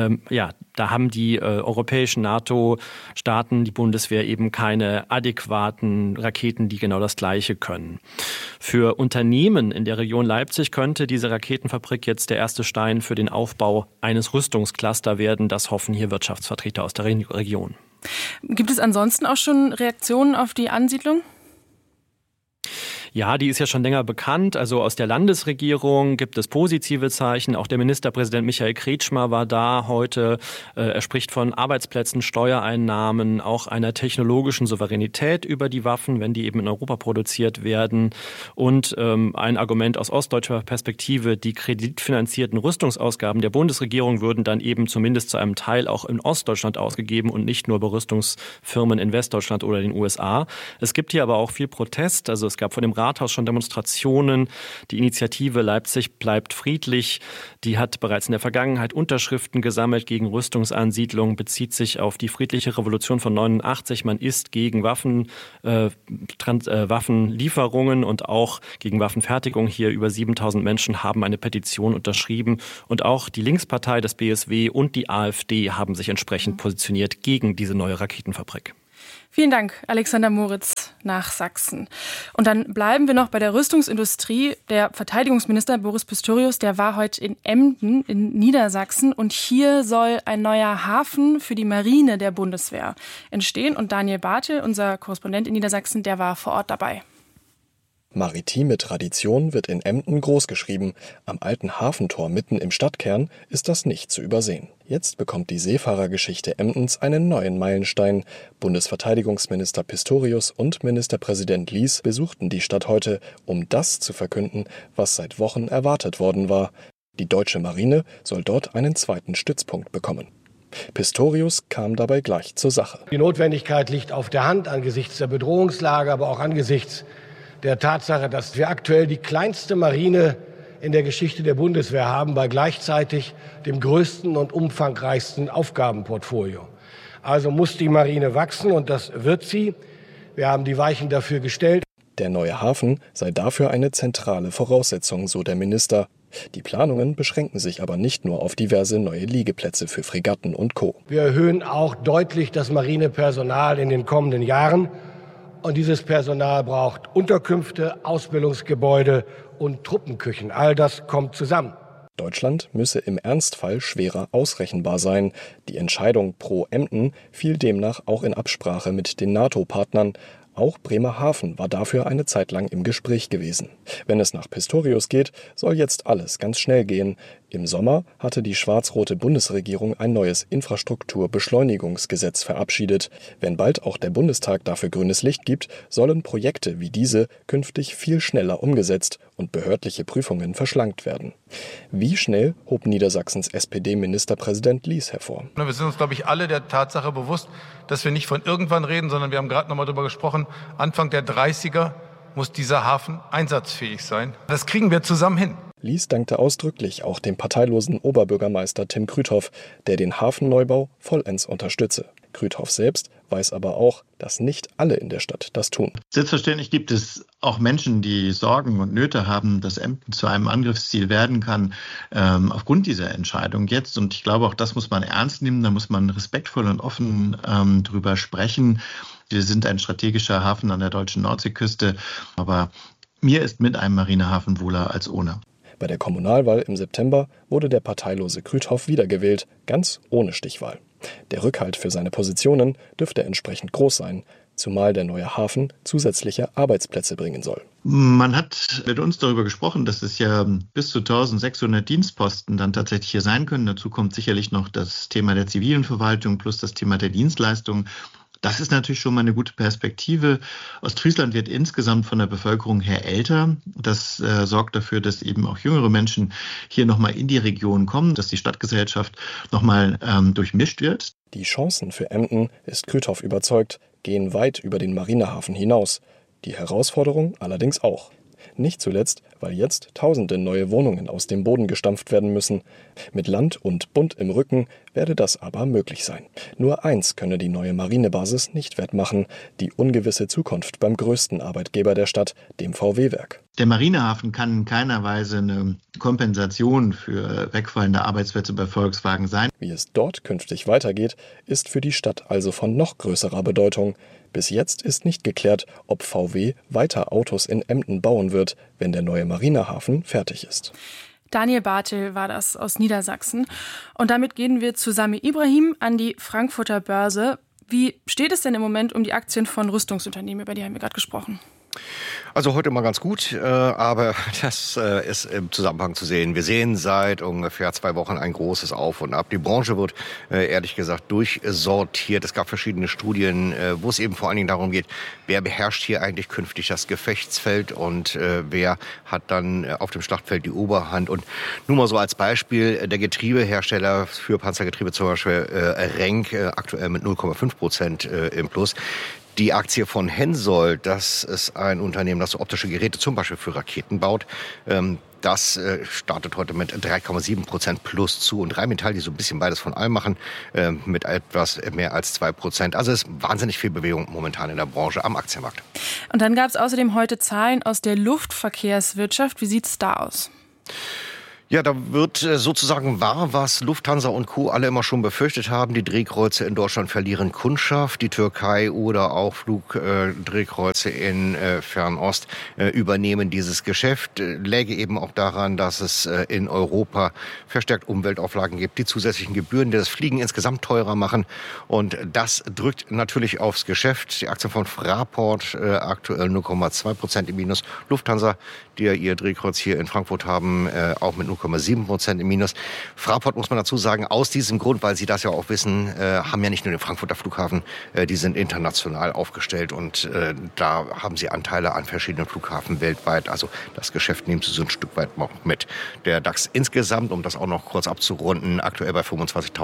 da haben die europäischen NATO-Staaten, die Bundeswehr eben keine adäquaten Raketen, die genau das Gleiche können. Für Unternehmen in der Region Leipzig könnte diese Raketenfabrik jetzt der erste Stein für den Aufbau eines Rüstungscluster werden. Das hoffen hier Wirtschaftsvertreter aus der Region. Gibt es ansonsten auch schon Reaktionen auf die Ansiedlung? Ja, die ist ja schon länger bekannt. Also aus der Landesregierung gibt es positive Zeichen. Auch der Ministerpräsident Michael Kretschmer war da heute. Er spricht von Arbeitsplätzen, Steuereinnahmen, auch einer technologischen Souveränität über die Waffen, wenn die eben in Europa produziert werden. Und ein Argument aus ostdeutscher Perspektive, die kreditfinanzierten Rüstungsausgaben der Bundesregierung würden dann eben zumindest zu einem Teil auch in Ostdeutschland ausgegeben und nicht nur bei Rüstungsfirmen in Westdeutschland oder den USA. Es gibt hier aber auch viel Protest. Also es gab vor dem Rathaus schon Demonstrationen. Die Initiative Leipzig bleibt friedlich. Die hat bereits in der Vergangenheit Unterschriften gesammelt gegen Rüstungsansiedlung, bezieht sich auf die friedliche Revolution von 89. Man ist gegen Waffenlieferungen und auch gegen Waffenfertigung. Hier über 7000 Menschen haben eine Petition unterschrieben. Und auch die Linkspartei, das BSW und die AfD haben sich entsprechend positioniert gegen diese neue Raketenfabrik. Vielen Dank, Alexander Moritz nach Sachsen. Und dann bleiben wir noch bei der Rüstungsindustrie. Der Verteidigungsminister Boris Pistorius, der war heute in Emden in Niedersachsen. Und hier soll ein neuer Hafen für die Marine der Bundeswehr entstehen. Und Daniel Bartel, unser Korrespondent in Niedersachsen, der war vor Ort dabei. Maritime Tradition wird in Emden großgeschrieben. Am alten Hafentor mitten im Stadtkern ist das nicht zu übersehen. Jetzt bekommt die Seefahrergeschichte Emdens einen neuen Meilenstein. Bundesverteidigungsminister Pistorius und Ministerpräsident Lies besuchten die Stadt heute, um das zu verkünden, was seit Wochen erwartet worden war. Die deutsche Marine soll dort einen zweiten Stützpunkt bekommen. Pistorius kam dabei gleich zur Sache. Die Notwendigkeit liegt auf der Hand angesichts der Bedrohungslage, aber auch angesichts der Tatsache, dass wir aktuell die kleinste Marine in der Geschichte der Bundeswehr haben, bei gleichzeitig dem größten und umfangreichsten Aufgabenportfolio. Also muss die Marine wachsen und das wird sie. Wir haben die Weichen dafür gestellt. Der neue Hafen sei dafür eine zentrale Voraussetzung, so der Minister. Die Planungen beschränken sich aber nicht nur auf diverse neue Liegeplätze für Fregatten und Co. Wir erhöhen auch deutlich das Marinepersonal in den kommenden Jahren. Und dieses Personal braucht Unterkünfte, Ausbildungsgebäude und Truppenküchen. All das kommt zusammen. Deutschland müsse im Ernstfall schwerer ausrechenbar sein. Die Entscheidung pro Emden fiel demnach auch in Absprache mit den NATO-Partnern. Auch Bremerhaven war dafür eine Zeit lang im Gespräch gewesen. Wenn es nach Pistorius geht, soll jetzt alles ganz schnell gehen. Im Sommer hatte die schwarz-rote Bundesregierung ein neues Infrastrukturbeschleunigungsgesetz verabschiedet. Wenn bald auch der Bundestag dafür grünes Licht gibt, sollen Projekte wie diese künftig viel schneller umgesetzt und behördliche Prüfungen verschlankt werden. Wie schnell hob Niedersachsens SPD-Ministerpräsident Lies hervor. Wir sind uns, glaube ich, alle der Tatsache bewusst, dass wir nicht von irgendwann reden, sondern wir haben gerade noch mal darüber gesprochen, Anfang der 30er muss dieser Hafen einsatzfähig sein. Das kriegen wir zusammen hin. Lies dankte ausdrücklich auch dem parteilosen Oberbürgermeister Tim Krüthoff, der den Hafenneubau vollends unterstütze. Krüthoff selbst weiß aber auch, dass nicht alle in der Stadt das tun. Selbstverständlich gibt es auch Menschen, die Sorgen und Nöte haben, dass Emden zu einem Angriffsziel werden kann, aufgrund dieser Entscheidung jetzt. Und ich glaube, auch das muss man ernst nehmen. Da muss man respektvoll und offen drüber sprechen. Wir sind ein strategischer Hafen an der deutschen Nordseeküste. Aber mir ist mit einem Marinehafen wohler als ohne. Bei der Kommunalwahl im September wurde der parteilose Krüthoff wiedergewählt, ganz ohne Stichwahl. Der Rückhalt für seine Positionen dürfte entsprechend groß sein, zumal der neue Hafen zusätzliche Arbeitsplätze bringen soll. Man hat mit uns darüber gesprochen, dass es ja bis zu 1600 Dienstposten dann tatsächlich hier sein können. Dazu kommt sicherlich noch das Thema der zivilen Verwaltung plus das Thema der Dienstleistungen. Das ist natürlich schon mal eine gute Perspektive. Ostfriesland wird insgesamt von der Bevölkerung her älter. Das sorgt dafür, dass eben auch jüngere Menschen hier nochmal in die Region kommen, dass die Stadtgesellschaft nochmal durchmischt wird. Die Chancen für Emden, ist Krüthoff überzeugt, gehen weit über den Marinehafen hinaus. Die Herausforderung allerdings auch. Nicht zuletzt, weil jetzt Tausende neue Wohnungen aus dem Boden gestampft werden müssen. Mit Land und Bund im Rücken werde das aber möglich sein. Nur eins könne die neue Marinebasis nicht wettmachen: die ungewisse Zukunft beim größten Arbeitgeber der Stadt, dem VW-Werk. Der Marinehafen kann in keiner Weise eine Kompensation für wegfallende Arbeitsplätze bei Volkswagen sein. Wie es dort künftig weitergeht, ist für die Stadt also von noch größerer Bedeutung. Bis jetzt ist nicht geklärt, ob VW weiter Autos in Emden bauen wird, wenn der neue Marinehafen fertig ist. Daniel Bartel war das aus Niedersachsen. Und damit gehen wir zu Sami Ibrahim an die Frankfurter Börse. Wie steht es denn im Moment um die Aktien von Rüstungsunternehmen? Über die haben wir gerade gesprochen. Also heute mal ganz gut, aber das ist im Zusammenhang zu sehen. Wir sehen seit ungefähr 2 Wochen ein großes Auf und Ab. Die Branche wird ehrlich gesagt durchsortiert. Es gab verschiedene Studien, wo es eben vor allen Dingen darum geht, wer beherrscht hier eigentlich künftig das Gefechtsfeld und wer hat dann auf dem Schlachtfeld die Oberhand. Und nur mal so als Beispiel, der Getriebehersteller für Panzergetriebe, zum Beispiel Renk, aktuell mit 0,5% im Plus. Die Aktie von Hensoldt, das ist ein Unternehmen, das so optische Geräte zum Beispiel für Raketen baut. Das startet heute mit 3,7% plus zu. Und Rheinmetall, die so ein bisschen beides von allem machen, mit etwas mehr als 2%. Also es ist wahnsinnig viel Bewegung momentan in der Branche am Aktienmarkt. Und dann gab es außerdem heute Zahlen aus der Luftverkehrswirtschaft. Wie sieht es da aus? Ja, da wird sozusagen wahr, was Lufthansa und Co. alle immer schon befürchtet haben. Die Drehkreuze in Deutschland verlieren Kundschaft. Die Türkei oder auch Flugdrehkreuze in Fernost übernehmen dieses Geschäft. Läge eben auch daran, dass es in Europa verstärkt Umweltauflagen gibt, die zusätzlichen Gebühren, die das Fliegen insgesamt teurer machen. Und das drückt natürlich aufs Geschäft. Die Aktien von Fraport aktuell 0,2% im Minus. Lufthansa, die ja ihr Drehkreuz hier in Frankfurt haben, auch mit 0,7% im Minus. Fraport, muss man dazu sagen, aus diesem Grund, weil Sie das ja auch wissen, haben ja nicht nur den Frankfurter Flughafen, die sind international aufgestellt und da haben sie Anteile an verschiedenen Flughafen weltweit. Also das Geschäft nehmen Sie so ein Stück weit noch mit. Der DAX insgesamt, um das auch noch kurz abzurunden, aktuell bei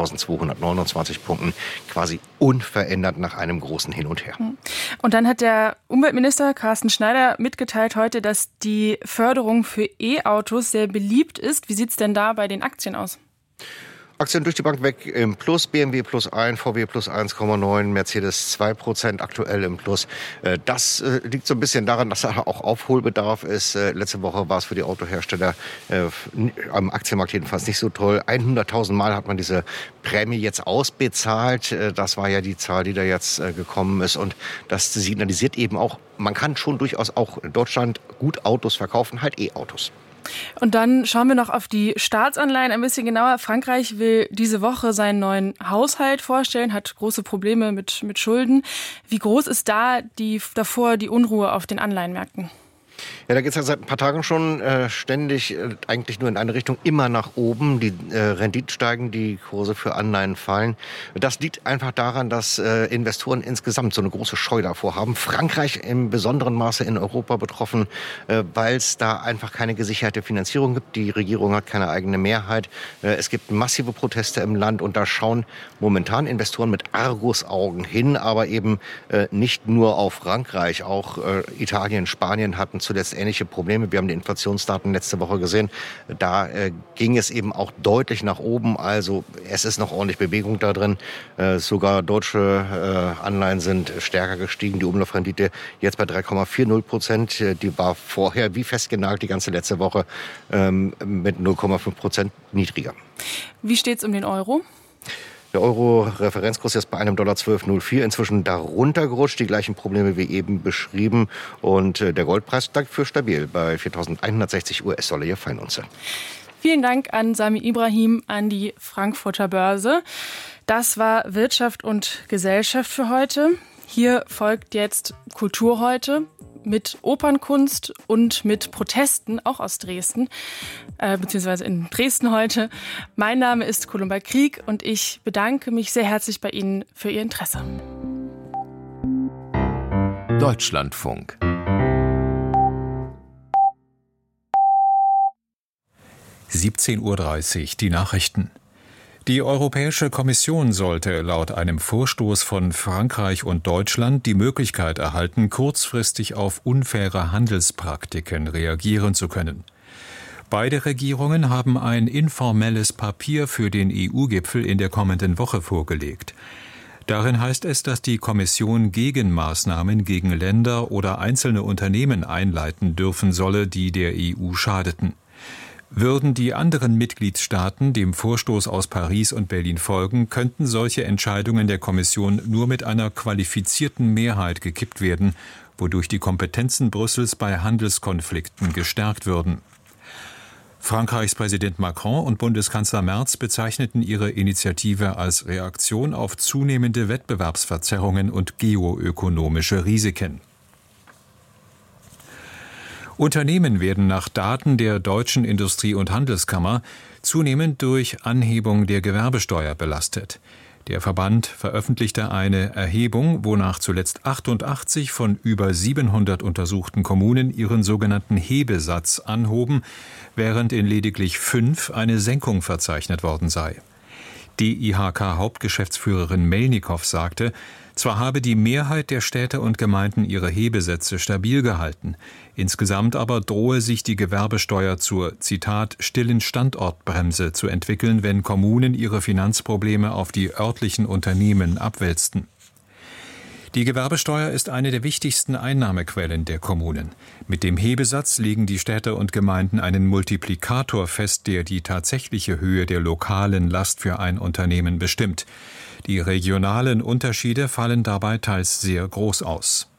25.229 Punkten, quasi unverändert nach einem großen Hin und Her. Und dann hat der Umweltminister Carsten Schneider mitgeteilt heute, dass die Förderung für E-Autos sehr beliebt ist. Wie sieht es denn da bei den Aktien aus? Aktien durch die Bank weg im Plus, BMW plus 1, VW plus 1,9, Mercedes 2% aktuell im Plus. Das liegt so ein bisschen daran, dass da auch Aufholbedarf ist. Letzte Woche war es für die Autohersteller am Aktienmarkt jedenfalls nicht so toll. 100.000 Mal hat man diese Prämie jetzt ausbezahlt. Das war ja die Zahl, die da jetzt gekommen ist. Und das signalisiert eben auch, man kann schon durchaus auch in Deutschland gut Autos verkaufen, halt E-Autos. Und dann schauen wir noch auf die Staatsanleihen ein bisschen genauer. Frankreich will diese Woche seinen neuen Haushalt vorstellen, hat große Probleme mit Schulden. Wie groß ist da davor die Unruhe auf den Anleihenmärkten? Ja, da geht es ja seit ein paar Tagen schon ständig eigentlich nur in eine Richtung, immer nach oben. Die Renditen steigen, die Kurse für Anleihen fallen. Das liegt einfach daran, dass Investoren insgesamt so eine große Scheu davor haben. Frankreich im besonderen Maße in Europa betroffen, weil es da einfach keine gesicherte Finanzierung gibt. Die Regierung hat keine eigene Mehrheit. Es gibt massive Proteste im Land und da schauen momentan Investoren mit Argusaugen hin, aber eben nicht nur auf Frankreich. Auch Italien, Spanien hatten zuletzt ähnliche Probleme. Wir haben die Inflationsdaten letzte Woche gesehen. Da ging es eben auch deutlich nach oben. Also es ist noch ordentlich Bewegung da drin. Sogar deutsche Anleihen sind stärker gestiegen. Die Umlaufrendite jetzt bei 3,40%. Die war vorher wie festgenagelt die ganze letzte Woche mit 0,5% niedriger. Wie steht es um den Euro? Der Euro-Referenzkurs ist bei einem $12,04 inzwischen darunter gerutscht. Die gleichen Probleme wie eben beschrieben. Und der Goldpreis dafür stabil bei 4.160 US-Dollar je Feinunze. Vielen Dank an Sami Ibrahim an die Frankfurter Börse. Das war Wirtschaft und Gesellschaft für heute. Hier folgt jetzt Kultur heute mit Opernkunst und mit Protesten, auch aus Dresden, beziehungsweise in Dresden heute. Mein Name ist Columba Krieg und ich bedanke mich sehr herzlich bei Ihnen für Ihr Interesse. Deutschlandfunk. (17:30 Uhr) die Nachrichten. Die Europäische Kommission sollte laut einem Vorstoß von Frankreich und Deutschland die Möglichkeit erhalten, kurzfristig auf unfaire Handelspraktiken reagieren zu können. Beide Regierungen haben ein informelles Papier für den EU-Gipfel in der kommenden Woche vorgelegt. Darin heißt es, dass die Kommission Gegenmaßnahmen gegen Länder oder einzelne Unternehmen einleiten dürfen solle, die der EU schadeten. Würden die anderen Mitgliedstaaten dem Vorstoß aus Paris und Berlin folgen, könnten solche Entscheidungen der Kommission nur mit einer qualifizierten Mehrheit gekippt werden, wodurch die Kompetenzen Brüssels bei Handelskonflikten gestärkt würden. Frankreichs Präsident Macron und Bundeskanzler Merz bezeichneten ihre Initiative als Reaktion auf zunehmende Wettbewerbsverzerrungen und geoökonomische Risiken. Unternehmen werden nach Daten der Deutschen Industrie- und Handelskammer zunehmend durch Anhebung der Gewerbesteuer belastet. Der Verband veröffentlichte eine Erhebung, wonach zuletzt 88 von über 700 untersuchten Kommunen ihren sogenannten Hebesatz anhoben, während in lediglich 5 eine Senkung verzeichnet worden sei. DIHK-Hauptgeschäftsführerin Melnikow sagte, zwar habe die Mehrheit der Städte und Gemeinden ihre Hebesätze stabil gehalten, insgesamt aber drohe sich die Gewerbesteuer zur, Zitat, stillen Standortbremse zu entwickeln, wenn Kommunen ihre Finanzprobleme auf die örtlichen Unternehmen abwälzten. Die Gewerbesteuer ist eine der wichtigsten Einnahmequellen der Kommunen. Mit dem Hebesatz legen die Städte und Gemeinden einen Multiplikator fest, der die tatsächliche Höhe der lokalen Last für ein Unternehmen bestimmt. Die regionalen Unterschiede fallen dabei teils sehr groß aus.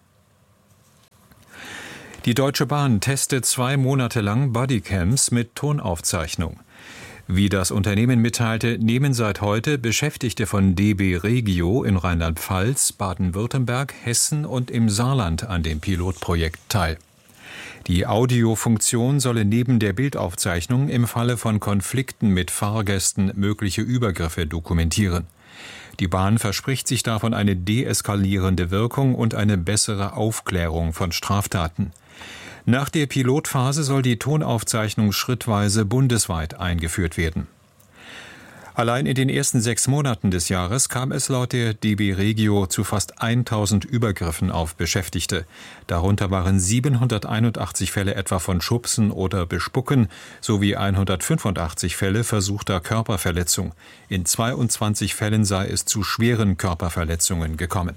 Die Deutsche Bahn testet 2 Monate lang Bodycams mit Tonaufzeichnung. Wie das Unternehmen mitteilte, nehmen seit heute Beschäftigte von DB Regio in Rheinland-Pfalz, Baden-Württemberg, Hessen und im Saarland an dem Pilotprojekt teil. Die Audiofunktion solle neben der Bildaufzeichnung im Falle von Konflikten mit Fahrgästen mögliche Übergriffe dokumentieren. Die Bahn verspricht sich davon eine deeskalierende Wirkung und eine bessere Aufklärung von Straftaten. Nach der Pilotphase soll die Tonaufzeichnung schrittweise bundesweit eingeführt werden. Allein in den ersten 6 Monaten des Jahres kam es laut der DB Regio zu fast 1000 Übergriffen auf Beschäftigte. Darunter waren 781 Fälle etwa von Schubsen oder Bespucken sowie 185 Fälle versuchter Körperverletzung. In 22 Fällen sei es zu schweren Körperverletzungen gekommen.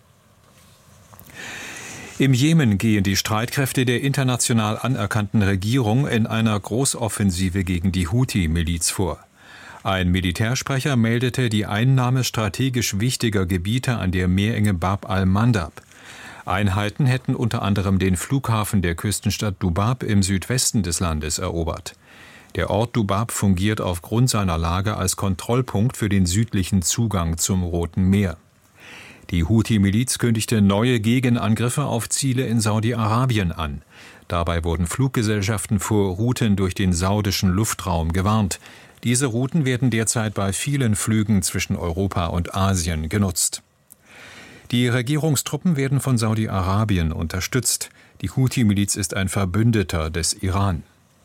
Im Jemen gehen die Streitkräfte der international anerkannten Regierung in einer Großoffensive gegen die Houthi-Miliz vor. Ein Militärsprecher meldete die Einnahme strategisch wichtiger Gebiete an der Meerenge Bab al-Mandab. Einheiten hätten unter anderem den Flughafen der Küstenstadt Dubab im Südwesten des Landes erobert. Der Ort Dubab fungiert aufgrund seiner Lage als Kontrollpunkt für den südlichen Zugang zum Roten Meer. Die Houthi-Miliz kündigte neue Gegenangriffe auf Ziele in Saudi-Arabien an. Dabei wurden Fluggesellschaften vor Routen durch den saudischen Luftraum gewarnt. Diese Routen werden derzeit bei vielen Flügen zwischen Europa und Asien genutzt. Die Regierungstruppen werden von Saudi-Arabien unterstützt. Die Houthi-Miliz ist ein Verbündeter des Iran.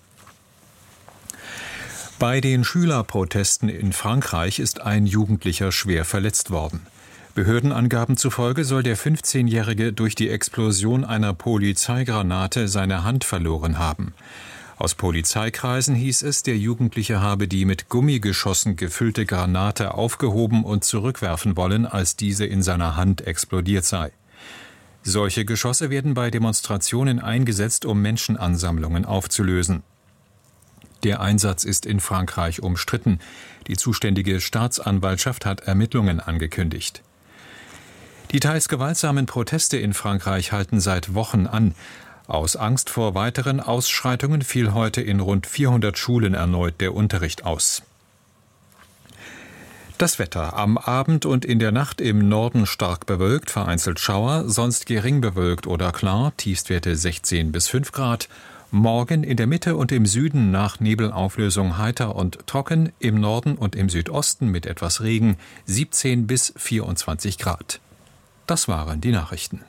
Bei den Schülerprotesten in Frankreich ist ein Jugendlicher schwer verletzt worden. Behördenangaben zufolge soll der 15-Jährige durch die Explosion einer Polizeigranate seine Hand verloren haben. Aus Polizeikreisen hieß es, der Jugendliche habe die mit Gummigeschossen gefüllte Granate aufgehoben und zurückwerfen wollen, als diese in seiner Hand explodiert sei. Solche Geschosse werden bei Demonstrationen eingesetzt, um Menschenansammlungen aufzulösen. Der Einsatz ist in Frankreich umstritten. Die zuständige Staatsanwaltschaft hat Ermittlungen angekündigt. Die teils gewaltsamen Proteste in Frankreich halten seit Wochen an. Aus Angst vor weiteren Ausschreitungen fiel heute in rund 400 Schulen erneut der Unterricht aus. Das Wetter: am Abend und in der Nacht im Norden stark bewölkt, vereinzelt Schauer, sonst gering bewölkt oder klar, Tiefstwerte 16 bis 5 Grad. Morgen in der Mitte und im Süden nach Nebelauflösung heiter und trocken, im Norden und im Südosten mit etwas Regen 17 bis 24 Grad. Das waren die Nachrichten.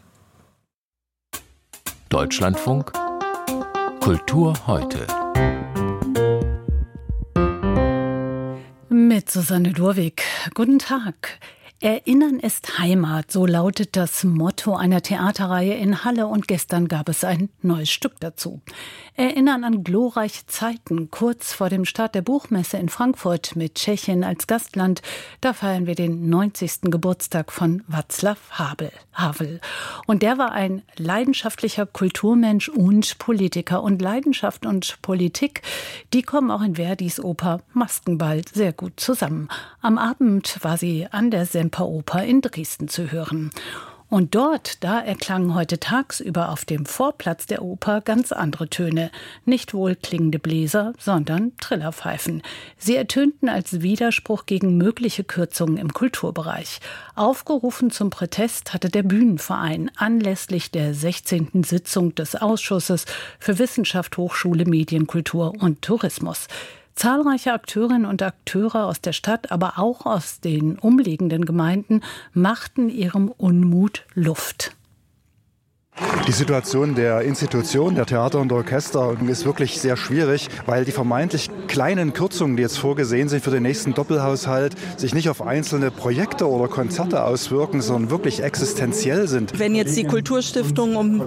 Deutschlandfunk Kultur heute. Mit Susanne Durwig. Guten Tag. Erinnern ist Heimat, so lautet das Motto einer Theaterreihe in Halle, und gestern gab es ein neues Stück dazu. Erinnern an glorreiche Zeiten, kurz vor dem Start der Buchmesse in Frankfurt mit Tschechien als Gastland. Da feiern wir den 90. Geburtstag von Václav Havel. Und der war ein leidenschaftlicher Kulturmensch und Politiker. Und Leidenschaft und Politik, die kommen auch in Verdis Oper Maskenball sehr gut zusammen. Am Abend war sie an der Semperoper in Dresden zu hören. Und dort, da erklangen heute tagsüber auf dem Vorplatz der Oper ganz andere Töne. Nicht wohlklingende Bläser, sondern Trillerpfeifen. Sie ertönten als Widerspruch gegen mögliche Kürzungen im Kulturbereich. Aufgerufen zum Protest hatte der Bühnenverein anlässlich der 16. Sitzung des Ausschusses für Wissenschaft, Hochschule, Medien, Kultur und Tourismus. Zahlreiche Akteurinnen und Akteure aus der Stadt, aber auch aus den umliegenden Gemeinden machten ihrem Unmut Luft. Die Situation der Institutionen, der Theater und der Orchester ist wirklich sehr schwierig, weil die vermeintlich kleinen Kürzungen, die jetzt vorgesehen sind für den nächsten Doppelhaushalt, sich nicht auf einzelne Projekte oder Konzerte auswirken, sondern wirklich existenziell sind. Wenn jetzt die Kulturstiftung um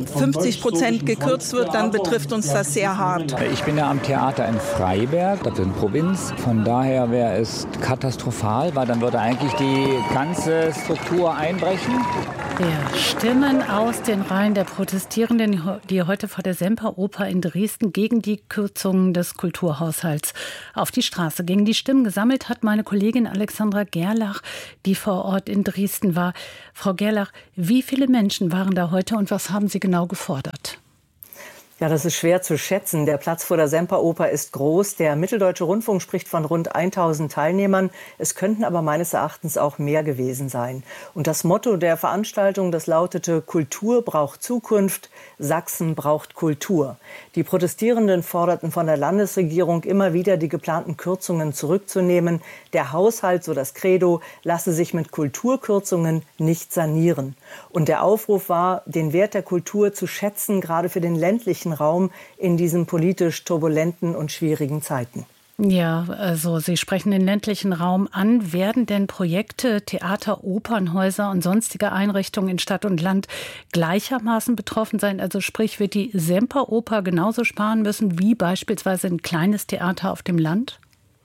50% gekürzt wird, dann betrifft uns das sehr hart. Ich bin ja am Theater in Freiberg, das ist in Provinz. Von daher wäre es katastrophal, weil dann würde eigentlich die ganze Struktur einbrechen. Ja, Stimmen aus den Reihen der Protestierenden, die heute vor der Semperoper in Dresden gegen die Kürzungen des Kulturhaushalts auf die Straße gingen. Die Stimmen gesammelt hat meine Kollegin Alexandra Gerlach, die vor Ort in Dresden war. Frau Gerlach, wie viele Menschen waren da heute und was haben Sie genau gefordert? Ja, das ist schwer zu schätzen. Der Platz vor der Semperoper ist groß. Der Mitteldeutsche Rundfunk spricht von rund 1000 Teilnehmern. Es könnten aber meines Erachtens auch mehr gewesen sein. Und das Motto der Veranstaltung, das lautete: Kultur braucht Zukunft, Sachsen braucht Kultur. Die Protestierenden forderten von der Landesregierung immer wieder, die geplanten Kürzungen zurückzunehmen. Der Haushalt, so das Credo, lasse sich mit Kulturkürzungen nicht sanieren. Und der Aufruf war, den Wert der Kultur zu schätzen, gerade für den ländlichen Raum in diesen politisch turbulenten und schwierigen Zeiten. Ja, also Sie sprechen den ländlichen Raum an. Werden denn Projekte, Theater, Opernhäuser und sonstige Einrichtungen in Stadt und Land gleichermaßen betroffen sein? Also sprich, wird die Semperoper genauso sparen müssen wie beispielsweise ein kleines Theater auf dem Land?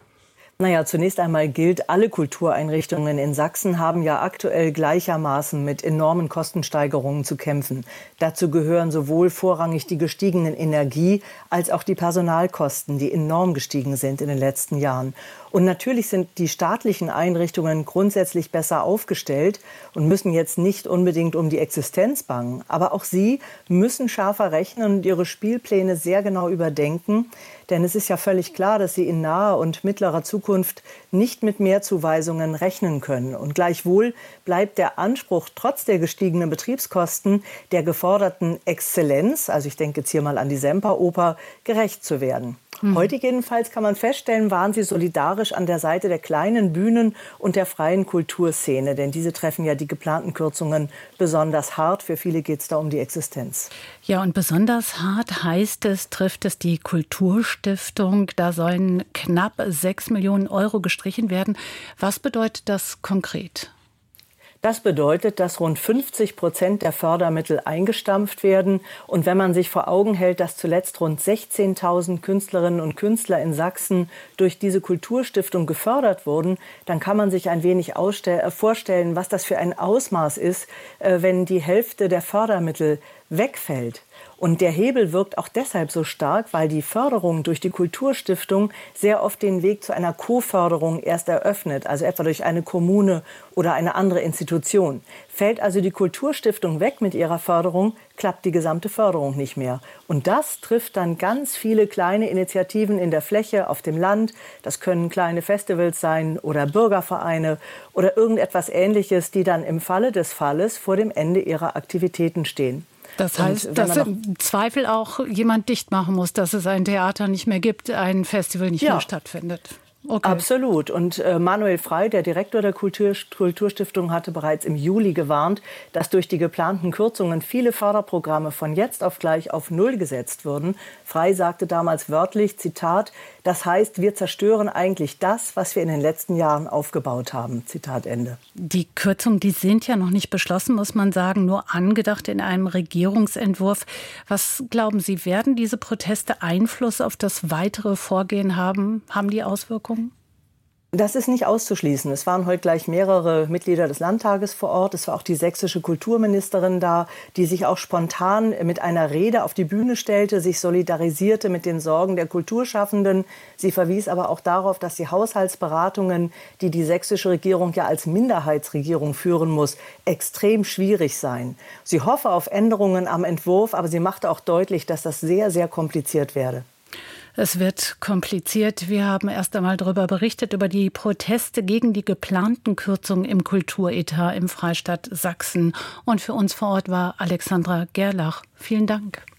Naja, zunächst einmal gilt, alle Kultureinrichtungen in Sachsen haben ja aktuell gleichermaßen mit enormen Kostensteigerungen zu kämpfen. Dazu gehören sowohl vorrangig die gestiegenen Energie- als auch die Personalkosten, die enorm gestiegen sind in den letzten Jahren. Und natürlich sind die staatlichen Einrichtungen grundsätzlich besser aufgestellt und müssen jetzt nicht unbedingt um die Existenz bangen. Aber auch sie müssen schärfer rechnen und ihre Spielpläne sehr genau überdenken. Denn es ist ja völlig klar, dass sie in naher und mittlerer Zukunft nicht mit Mehrzuweisungen rechnen können. Und gleichwohl bleibt der Anspruch, trotz der gestiegenen Betriebskosten, der geforderten Exzellenz, also ich denke jetzt hier mal an die Semperoper, gerecht zu werden. Heute jedenfalls kann man feststellen, waren sie solidarisch an der Seite der kleinen Bühnen und der freien Kulturszene. Denn diese treffen ja die geplanten Kürzungen besonders hart. Für viele geht es da um die Existenz. Ja, und besonders hart trifft es die Kulturstiftung. Da sollen knapp 6 Millionen Euro gestrichen werden. Was bedeutet das konkret? Das bedeutet, dass rund 50% der Fördermittel eingestampft werden. Und wenn man sich vor Augen hält, dass zuletzt rund 16.000 Künstlerinnen und Künstler in Sachsen durch diese Kulturstiftung gefördert wurden, dann kann man sich ein wenig vorstellen, was das für ein Ausmaß ist, wenn die Hälfte der Fördermittel wegfällt. Und der Hebel wirkt auch deshalb so stark, weil die Förderung durch die Kulturstiftung sehr oft den Weg zu einer Co-Förderung erst eröffnet, also etwa durch eine Kommune oder eine andere Institution. Fällt also die Kulturstiftung weg mit ihrer Förderung, klappt die gesamte Förderung nicht mehr. Und das trifft dann ganz viele kleine Initiativen in der Fläche, auf dem Land. Das können kleine Festivals sein oder Bürgervereine oder irgendetwas Ähnliches, die dann im Falle des Falles vor dem Ende ihrer Aktivitäten stehen. Das heißt, dass im Zweifel auch jemand dicht machen muss, dass es ein Theater nicht mehr gibt, ein Festival nicht mehr stattfindet. Okay. Absolut. Und Manuel Frey, der Direktor der Kulturstiftung, hatte bereits im Juli gewarnt, dass durch die geplanten Kürzungen viele Förderprogramme von jetzt auf gleich auf Null gesetzt würden. Frey sagte damals wörtlich, Zitat, das heißt, wir zerstören eigentlich das, was wir in den letzten Jahren aufgebaut haben. Zitat Ende. Die Kürzungen, die sind ja noch nicht beschlossen, muss man sagen, nur angedacht in einem Regierungsentwurf. Was glauben Sie, werden diese Proteste Einfluss auf das weitere Vorgehen haben? Haben die Auswirkungen? Das ist nicht auszuschließen. Es waren heute gleich mehrere Mitglieder des Landtages vor Ort. Es war auch die sächsische Kulturministerin da, die sich auch spontan mit einer Rede auf die Bühne stellte, sich solidarisierte mit den Sorgen der Kulturschaffenden. Sie verwies aber auch darauf, dass die Haushaltsberatungen, die die sächsische Regierung ja als Minderheitsregierung führen muss, extrem schwierig seien. Sie hoffe auf Änderungen am Entwurf, aber sie machte auch deutlich, dass das sehr, sehr kompliziert werde. Es wird kompliziert. Wir haben erst einmal darüber berichtet, über die Proteste gegen die geplanten Kürzungen im Kulturetat im Freistaat Sachsen. Und für uns vor Ort war Alexandra Gerlach. Vielen Dank.